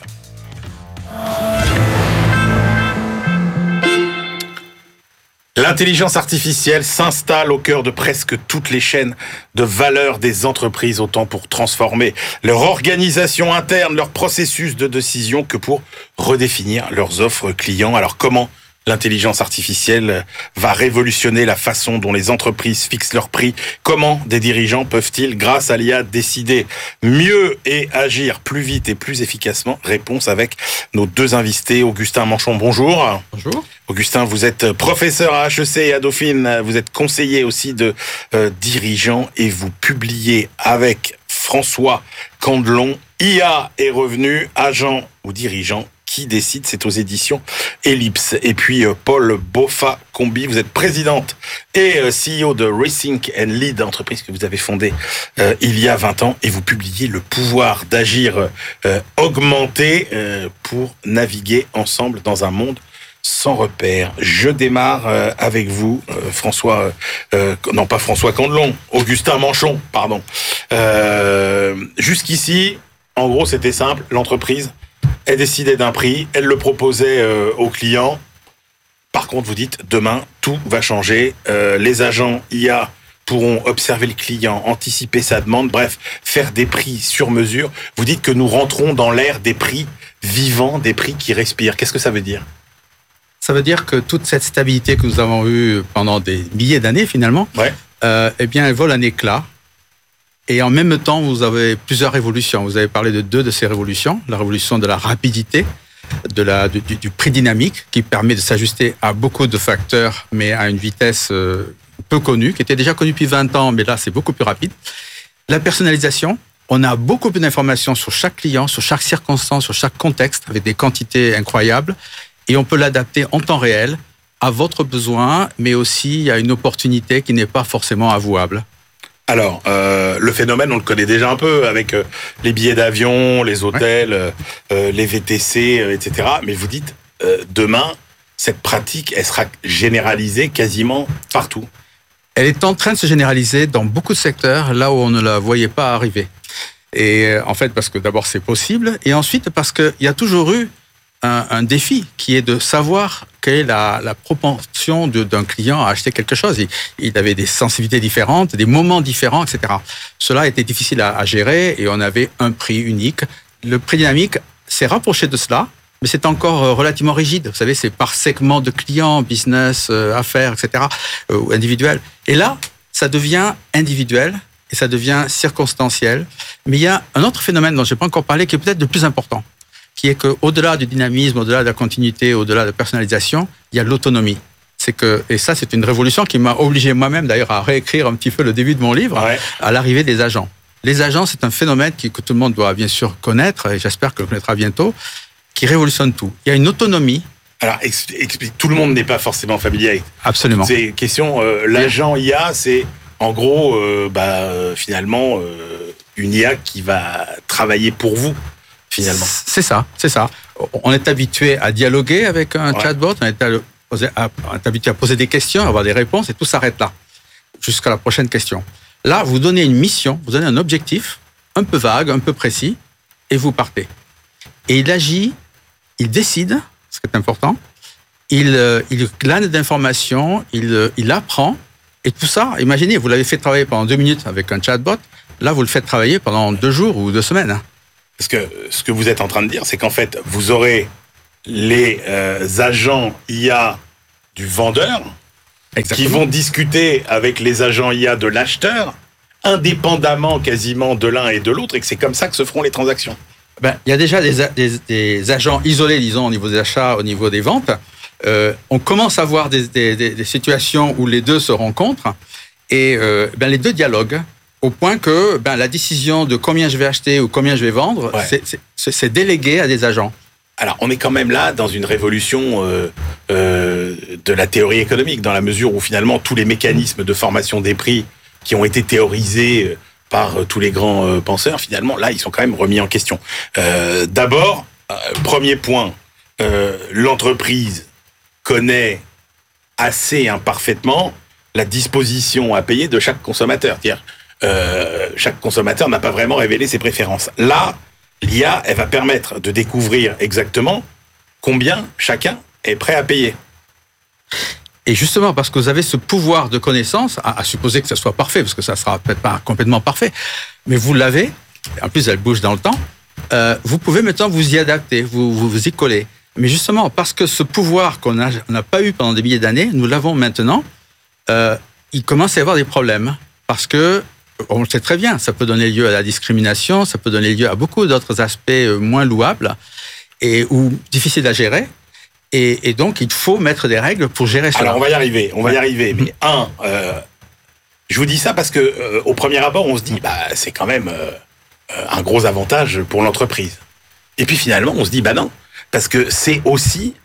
L'intelligence artificielle s'installe au cœur de presque toutes les chaînes de valeur des entreprises, autant pour transformer leur organisation interne, leur processus de décision, que pour redéfinir leurs offres clients. Alors comment l'intelligence artificielle va révolutionner la façon dont les entreprises fixent leurs prix? Comment des dirigeants peuvent-ils, grâce à l'I A, décider mieux et agir plus vite et plus efficacement? Réponse avec nos deux invités. Augustin Manchon, bonjour. Bonjour. Augustin, vous êtes professeur à H E C et à Dauphine. Vous êtes conseiller aussi de euh, dirigeants et vous publiez avec François Candelon I A est revenu, agent ou dirigeant qui décide, c'est aux éditions Ellipse. Et puis euh, Paul Boffa-Combi, vous êtes présidente et euh, C E O de Rethink and Lead, entreprise que vous avez fondée euh, il y a vingt ans, et vous publiez Le pouvoir d'agir euh, augmenté euh, pour naviguer ensemble dans un monde sans repère. Je démarre euh, avec vous, euh, François, euh, non pas François Candelon, Augustin Manchon, pardon. Euh, jusqu'ici, en gros, c'était simple, l'entreprise elle décidait d'un prix, elle le proposait euh, aux clients. Par contre, vous dites, demain, tout va changer. Euh, les agents I A pourront observer le client, anticiper sa demande, bref, faire des prix sur mesure. Vous dites que nous rentrons dans l'ère des prix vivants, des prix qui respirent. Qu'est-ce que ça veut dire? Ça veut dire que toute cette stabilité que nous avons eue pendant des milliers d'années, finalement, ouais. euh, eh bien, elle vole un éclat. Et en même temps, vous avez plusieurs révolutions. Vous avez parlé de deux de ces révolutions. La révolution de la rapidité, de la, du, du prix dynamique, qui permet de s'ajuster à beaucoup de facteurs, mais à une vitesse euh, peu connue, qui était déjà connue depuis vingt ans, mais là, c'est beaucoup plus rapide. La personnalisation. On a beaucoup plus d'informations sur chaque client, sur chaque circonstance, sur chaque contexte, avec des quantités incroyables. Et on peut l'adapter en temps réel à votre besoin, mais aussi à une opportunité qui n'est pas forcément avouable. Alors, euh, le phénomène, on le connaît déjà un peu avec euh, les billets d'avion, les hôtels, ouais. euh, les V T C, euh, et cetera. Mais vous dites, euh, demain, cette pratique, elle sera généralisée quasiment partout. Elle est en train de se généraliser dans beaucoup de secteurs, là où on ne la voyait pas arriver. Et euh, en fait, parce que d'abord, c'est possible, et ensuite, parce qu'il y a toujours eu un, un défi qui est de savoir quelle est la, la propension de, d'un client à acheter quelque chose. Il, il avait des sensibilités différentes, des moments différents, et cetera. Cela était difficile à, à gérer et on avait un prix unique. Le prix dynamique s'est rapproché de cela, mais c'est encore relativement rigide. Vous savez, c'est par segment de clients, business, euh, affaires, et cetera, euh, individuel. Et là, ça devient individuel et ça devient circonstanciel. Mais il y a un autre phénomène dont je n'ai pas encore parlé qui est peut-être le plus important, qui est qu'au-delà du dynamisme, au-delà de la continuité, au-delà de la personnalisation, il y a l'autonomie. C'est que, et ça, c'est une révolution qui m'a obligé moi-même, d'ailleurs, à réécrire un petit peu le début de mon livre, ouais. à l'arrivée des agents. Les agents, c'est un phénomène qui, que tout le monde doit bien sûr connaître, et j'espère que le connaîtra bientôt, qui révolutionne tout. Il y a une autonomie. Alors, explique, tout le monde n'est pas forcément familier avec Absolument. ces questions. Euh, l'agent I A, c'est en gros, euh, bah, finalement, euh, une I A qui va travailler pour vous, finalement. C'est ça, c'est ça. On est habitué à dialoguer avec un ouais. chatbot, on est, à, à, on est habitué à poser des questions, à avoir des réponses, et tout s'arrête là, jusqu'à la prochaine question. Là, vous donnez une mission, vous donnez un objectif, un peu vague, un peu précis, et vous partez. Et il agit, il décide, ce qui est important, il, il glane d'informations, il, il apprend, et tout ça, imaginez, vous l'avez fait travailler pendant deux minutes avec un chatbot, là, vous le faites travailler pendant deux jours ou deux semaines. Parce que ce que vous êtes en train de dire, c'est qu'en fait, vous aurez les euh, agents I A du vendeur Exactement. Qui vont discuter avec les agents I A de l'acheteur, indépendamment quasiment de l'un et de l'autre, et que c'est comme ça que se feront les transactions. Ben, il y a déjà des, des, des agents isolés, disons, au niveau des achats, au niveau des ventes. Euh, on commence à voir des, des, des situations où les deux se rencontrent, et euh, ben, les deux dialoguent, au point que ben, la décision de combien je vais acheter ou combien je vais vendre, ouais. c'est, c'est, c'est délégué à des agents. Alors, on est quand même là dans une révolution euh, euh, de la théorie économique, dans la mesure où finalement tous les mécanismes de formation des prix qui ont été théorisés par euh, tous les grands euh, penseurs, finalement, là, ils sont quand même remis en question. Euh, d'abord, euh, premier point, euh, l'entreprise connaît assez imparfaitement la disposition à payer de chaque consommateur. C'est-à-dire, Euh, chaque consommateur n'a pas vraiment révélé ses préférences. Là, l'I A, elle va permettre de découvrir exactement combien chacun est prêt à payer. Et justement, parce que vous avez ce pouvoir de connaissance, à, à supposer que ça soit parfait, parce que ça sera peut-être pas complètement parfait, mais vous l'avez, en plus elle bouge dans le temps, euh, vous pouvez maintenant vous y adapter, vous, vous vous y coller. Mais justement, parce que ce pouvoir qu'on n'a on n'a pas eu pendant des milliers d'années, nous l'avons maintenant, euh, il commence à y avoir des problèmes. Parce que on le sait très bien, ça peut donner lieu à la discrimination, ça peut donner lieu à beaucoup d'autres aspects moins louables et ou difficiles à gérer. Et, et donc, il faut mettre des règles pour gérer cela. Alors, on va y arriver, on va ouais. y arriver. Mais un, euh, je vous dis ça parce que euh, au premier abord, on se dit, bah, c'est quand même euh, un gros avantage pour l'entreprise. Et puis finalement, on se dit, bah non, parce que c'est aussi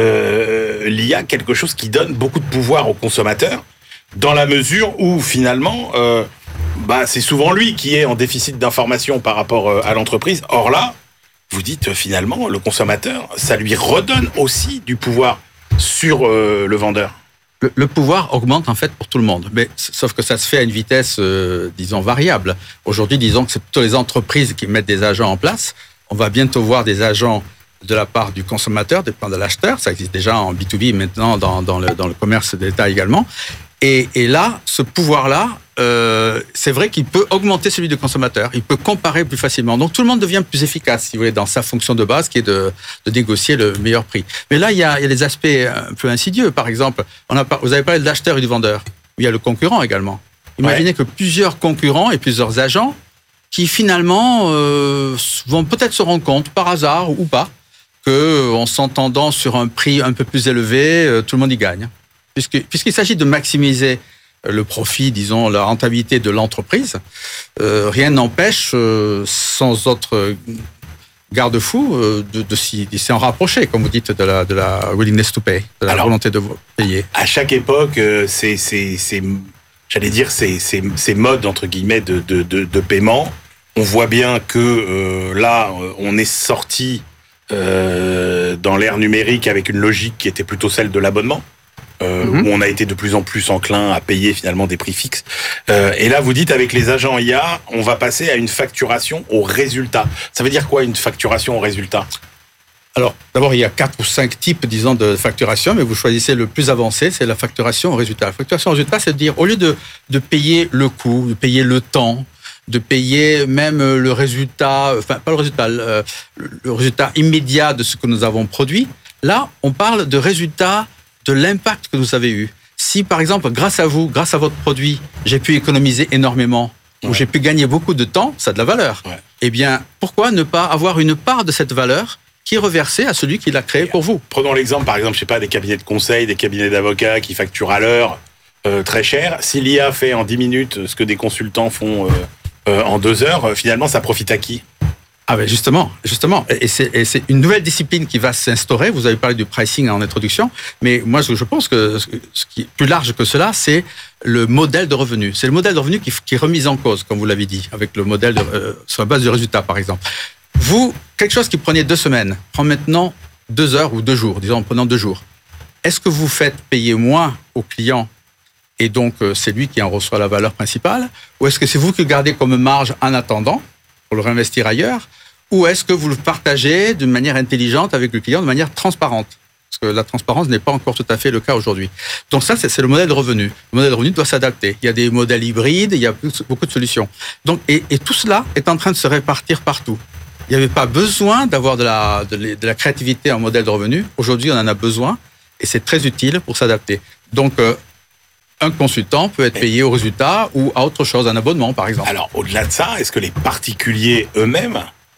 euh, l'I A quelque chose qui donne beaucoup de pouvoir aux consommateurs, dans la mesure où finalement, euh, bah, c'est souvent lui qui est en déficit d'information par rapport euh, à l'entreprise. Or là, vous dites euh, finalement, le consommateur, ça lui redonne aussi du pouvoir sur euh, le vendeur. Le, le pouvoir augmente en fait pour tout le monde, mais sauf que ça se fait à une vitesse, euh, disons, variable. Aujourd'hui, disons que c'est plutôt les entreprises qui mettent des agents en place. On va bientôt voir des agents de la part du consommateur, de, de l'acheteur. Ça existe déjà en B deux B maintenant dans, dans, le, dans le commerce d'État également. Et, et là, ce pouvoir-là, euh, c'est vrai qu'il peut augmenter celui du consommateur. Il peut comparer plus facilement. Donc, tout le monde devient plus efficace, si vous voulez, dans sa fonction de base, qui est de, de négocier le meilleur prix. Mais là, il y a, il y a des aspects un peu insidieux. Par exemple, on a, vous avez parlé de l'acheteur et du vendeur. Il y a le concurrent également. Imaginez ouais. que plusieurs concurrents et plusieurs agents qui, finalement, euh, vont peut-être se rendre compte, par hasard ou pas, qu'en s'entendant sur un prix un peu plus élevé, euh, tout le monde y gagne. Puisque, puisqu'il s'agit de maximiser le profit, disons, la rentabilité de l'entreprise, euh, rien n'empêche, euh, sans autre garde-fou, euh, de, de, s'y, de s'y en rapprocher, comme vous dites, de la, de la willingness to pay, de la Alors, volonté de payer. À chaque époque, euh, c'est, c'est, c'est, j'allais dire, ces, ces, ces modes, entre guillemets, de, de, de, de paiement, on voit bien que euh, là, on est sorti euh, dans l'ère numérique avec une logique qui était plutôt celle de l'abonnement. Euh, mmh. Où on a été de plus en plus enclin à payer finalement des prix fixes. Euh, et là, vous dites, avec les agents I A, on va passer à une facturation au résultat. Ça veut dire quoi, une facturation au résultat ? Alors, d'abord, il y a quatre ou cinq types, disons, de facturation, mais vous choisissez le plus avancé, c'est la facturation au résultat. La facturation au résultat, c'est de dire, au lieu de, de payer le coût, de payer le temps, de payer même le résultat, enfin, pas le résultat, le, le résultat immédiat de ce que nous avons produit, là, on parle de résultat de l'impact que vous avez eu. Si, par exemple, grâce à vous, grâce à votre produit, j'ai pu économiser énormément, ouais. ou j'ai pu gagner beaucoup de temps, ça a de la valeur. Ouais. Eh bien, pourquoi ne pas avoir une part de cette valeur qui est reversée à celui qui l'a créée pour vous ? Prenons l'exemple, par exemple, je sais pas, des cabinets de conseil, des cabinets d'avocats qui facturent à l'heure euh, très cher. Si l'I A fait en dix minutes ce que des consultants font euh, euh, en deux heures, euh, finalement, ça profite à qui ? Ah ben justement, justement, et c'est, et c'est une nouvelle discipline qui va s'instaurer. Vous avez parlé du pricing en introduction, mais moi je pense que ce qui est plus large que cela, c'est le modèle de revenu. C'est le modèle de revenu qui, qui est remis en cause, comme vous l'avez dit, avec le modèle de, euh, sur la base du résultat, par exemple. Vous, quelque chose qui prenait deux semaines, prend maintenant deux heures ou deux jours, disons en prenant deux jours. Est-ce que vous faites payer moins au client et donc euh, c'est lui qui en reçoit la valeur principale, ou est-ce que c'est vous qui gardez comme marge en attendant pour le réinvestir ailleurs, ou est-ce que vous le partagez d'une manière intelligente avec le client, de manière transparente ? Parce que la transparence n'est pas encore tout à fait le cas aujourd'hui. Donc ça, c'est, c'est le modèle de revenu. Le modèle de revenu doit s'adapter. Il y a des modèles hybrides, il y a beaucoup de solutions. Donc, et, et tout cela est en train de se répartir partout. Il n'y avait pas besoin d'avoir de la, de, de la créativité en modèle de revenu. Aujourd'hui, on en a besoin et c'est très utile pour s'adapter. Donc, euh, un consultant peut être payé au résultat ou à autre chose, un abonnement par exemple. Alors, au-delà de ça, est-ce que les particuliers eux-mêmes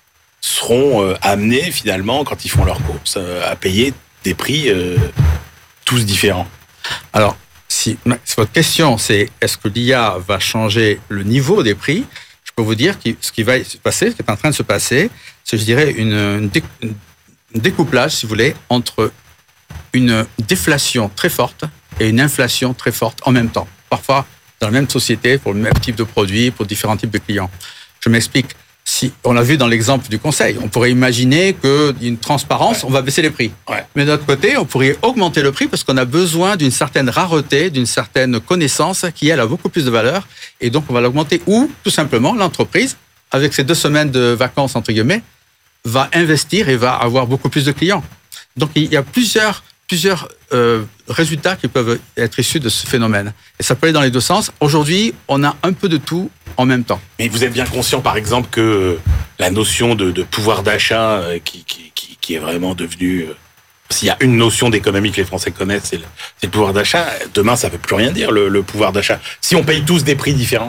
seront euh, amenés finalement, quand ils font leurs courses, euh, à payer des prix euh, tous différents ? Alors, si, si votre question c'est est-ce que l'I A va changer le niveau des prix, je peux vous dire que ce qui va se passer, ce qui est en train de se passer, c'est, je dirais, une, une, dé, une découplage, si vous voulez, entre une déflation très forte et une inflation très forte en même temps. Parfois, dans la même société, pour le même type de produit, pour différents types de clients. Je m'explique. Si, on l'a vu dans l'exemple du conseil, on pourrait imaginer qu'une transparence, ouais. on va baisser les prix. Ouais. Mais de l'autre côté, on pourrait augmenter le prix parce qu'on a besoin d'une certaine rareté, d'une certaine connaissance qui, elle, a beaucoup plus de valeur. Et donc, on va l'augmenter. Ou, tout simplement, l'entreprise, avec ses deux semaines de vacances, entre guillemets, va investir et va avoir beaucoup plus de clients. Donc, il y a plusieurs, plusieurs euh, résultats qui peuvent être issus de ce phénomène. Et ça peut aller dans les deux sens. Aujourd'hui, on a un peu de tout en même temps. Mais vous êtes bien conscient, par exemple, que la notion de, de pouvoir d'achat qui, qui, qui, qui est vraiment devenue... S'il y a une notion d'économie que les Français connaissent, c'est le, c'est le pouvoir d'achat. Demain, ça ne veut plus rien dire, le, le pouvoir d'achat. Si on paye tous des prix différents.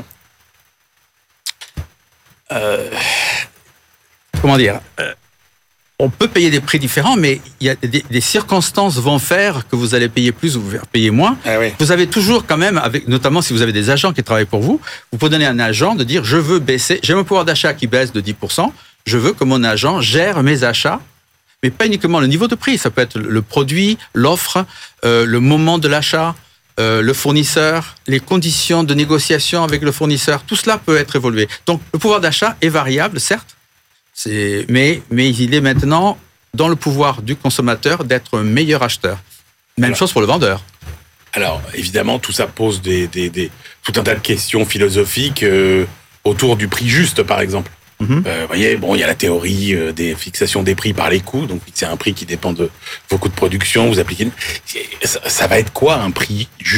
Euh, comment dire euh, On peut payer des prix différents, mais il y a des, des circonstances vont faire que vous allez payer plus ou vous payer moins. Ah oui. Vous avez toujours quand même, avec, notamment si vous avez des agents qui travaillent pour vous, vous pouvez donner à un agent de dire je veux baisser, j'ai mon pouvoir d'achat qui baisse de dix pour cent, je veux que mon agent gère mes achats, mais pas uniquement le niveau de prix, ça peut être le produit, l'offre, euh, le moment de l'achat, euh, le fournisseur, les conditions de négociation avec le fournisseur, tout cela peut être évolué. Donc le pouvoir d'achat est variable, certes, C'est, mais, mais il est maintenant dans le pouvoir du consommateur d'être un meilleur acheteur. Même alors, chose pour le vendeur. Alors, évidemment, tout ça pose des, des, des, tout un tas de questions philosophiques euh, autour du prix juste, par exemple. Mm-hmm. Euh, vous voyez, bon, il y a la théorie euh, des fixations des prix par les coûts. Donc, c'est un prix qui dépend de vos coûts de production. Vous appliquez. Ça, ça va être quoi un prix juste ?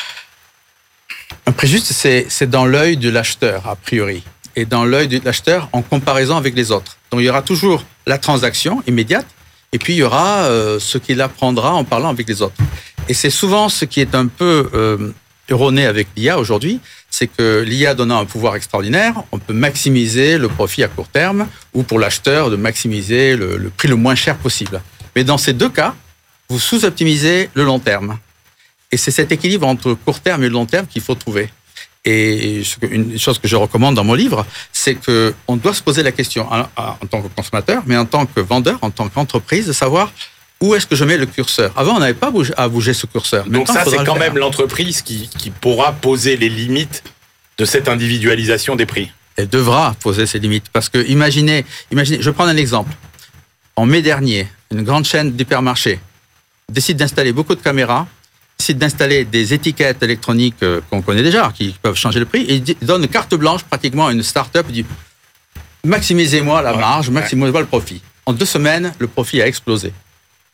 Un prix juste, c'est, c'est dans l'œil de l'acheteur, a priori. Et dans l'œil de l'acheteur en comparaison avec les autres. Donc, il y aura toujours la transaction immédiate, et puis il y aura euh, ce qu'il apprendra en parlant avec les autres. Et c'est souvent ce qui est un peu euh, erroné avec l'I A aujourd'hui, c'est que l'I A donnant un pouvoir extraordinaire, on peut maximiser le profit à court terme, ou pour l'acheteur de maximiser le, le prix le moins cher possible. Mais dans ces deux cas, vous sous-optimisez le long terme. Et c'est cet équilibre entre court terme et long terme qu'il faut trouver. Et une chose que je recommande dans mon livre, c'est qu'on doit se poser la question en tant que consommateur, mais en tant que vendeur, en tant qu'entreprise, de savoir où est-ce que je mets le curseur. Avant, on n'avait pas à bouger ce curseur. Donc maintenant, ça, c'est quand même l'entreprise qui, qui pourra poser les limites de cette individualisation des prix. Elle devra poser ses limites. Parce que imaginez, imaginez, je vais prendre un exemple. En mai dernier, une grande chaîne d'hypermarchés décide d'installer beaucoup de caméras, décide d'installer des étiquettes électroniques qu'on connaît déjà, qui peuvent changer le prix, et il donne carte blanche pratiquement à une start-up, il dit maximisez-moi la marge, ouais, maximisez-moi ouais. le profit. En deux semaines, le profit a explosé. Pourquoi ?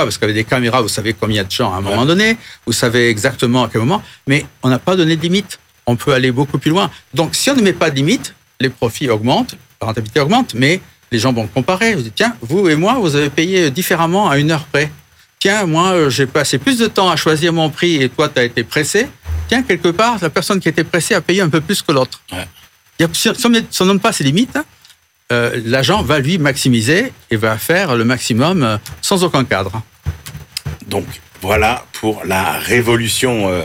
Parce qu'avec des caméras, vous savez combien de gens à un moment ouais. donné, vous savez exactement à quel moment, mais on n'a pas donné de limite. On peut aller beaucoup plus loin. Donc, si on ne met pas de limite, les profits augmentent, la rentabilité augmente, mais les gens vont comparer. Vous dites, tiens, vous et moi, vous avez payé différemment à une heure près. Tiens, moi, j'ai passé plus de temps à choisir mon prix et toi, tu as été pressé. Tiens, quelque part, la personne qui était pressée a payé un peu plus que l'autre. Ouais. Il y a, si on ne donne pas ses limites, euh, l'agent va lui maximiser et va faire le maximum euh, sans aucun cadre. Donc, voilà pour la révolution euh,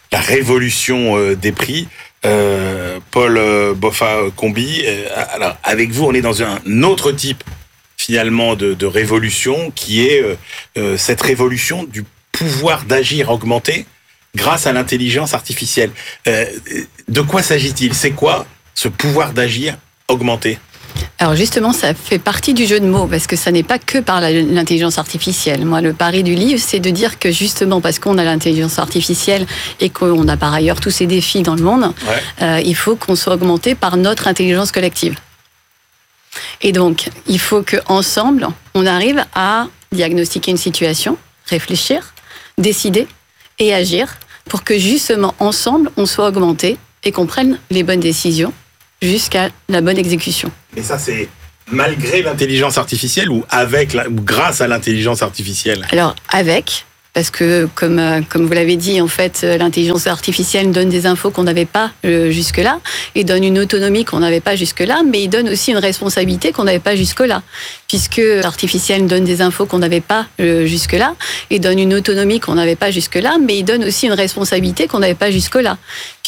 la révolution euh, des prix. Euh, Paul euh, Boffa-Combi, euh, alors avec vous, on est dans un autre type finalement de, de révolution qui est euh, euh, cette révolution du pouvoir d'agir augmenté grâce à l'intelligence artificielle. Euh, de quoi s'agit-il? C'est quoi ce pouvoir d'agir augmenté? Alors justement, ça fait partie du jeu de mots, parce que ça n'est pas que par la, l'intelligence artificielle. Moi, le pari du livre, c'est de dire que justement, parce qu'on a l'intelligence artificielle et qu'on a par ailleurs tous ces défis dans le monde, ouais. euh, il faut qu'on soit augmenté par notre intelligence collective. Et donc, il faut qu'ensemble, on arrive à diagnostiquer une situation, réfléchir, décider et agir pour que justement, ensemble, on soit augmenté et qu'on prenne les bonnes décisions jusqu'à la bonne exécution. Mais ça, c'est malgré l'intelligence artificielle ou avec la, ou grâce à l'intelligence artificielle? Alors, avec, parce que comme, comme vous l'avez dit, en fait, l'intelligence artificielle donne des infos qu'on n'avait pas euh, jusque-là, et donne une autonomie qu'on n'avait pas jusque-là, mais il donne aussi une responsabilité qu'on n'avait pas jusque-là, puisque l'artificiel donne des infos qu'on n'avait pas euh, jusque-là, et donne une autonomie qu'on n'avait pas jusque-là, mais il donne aussi une responsabilité qu'on n'avait pas jusque-là.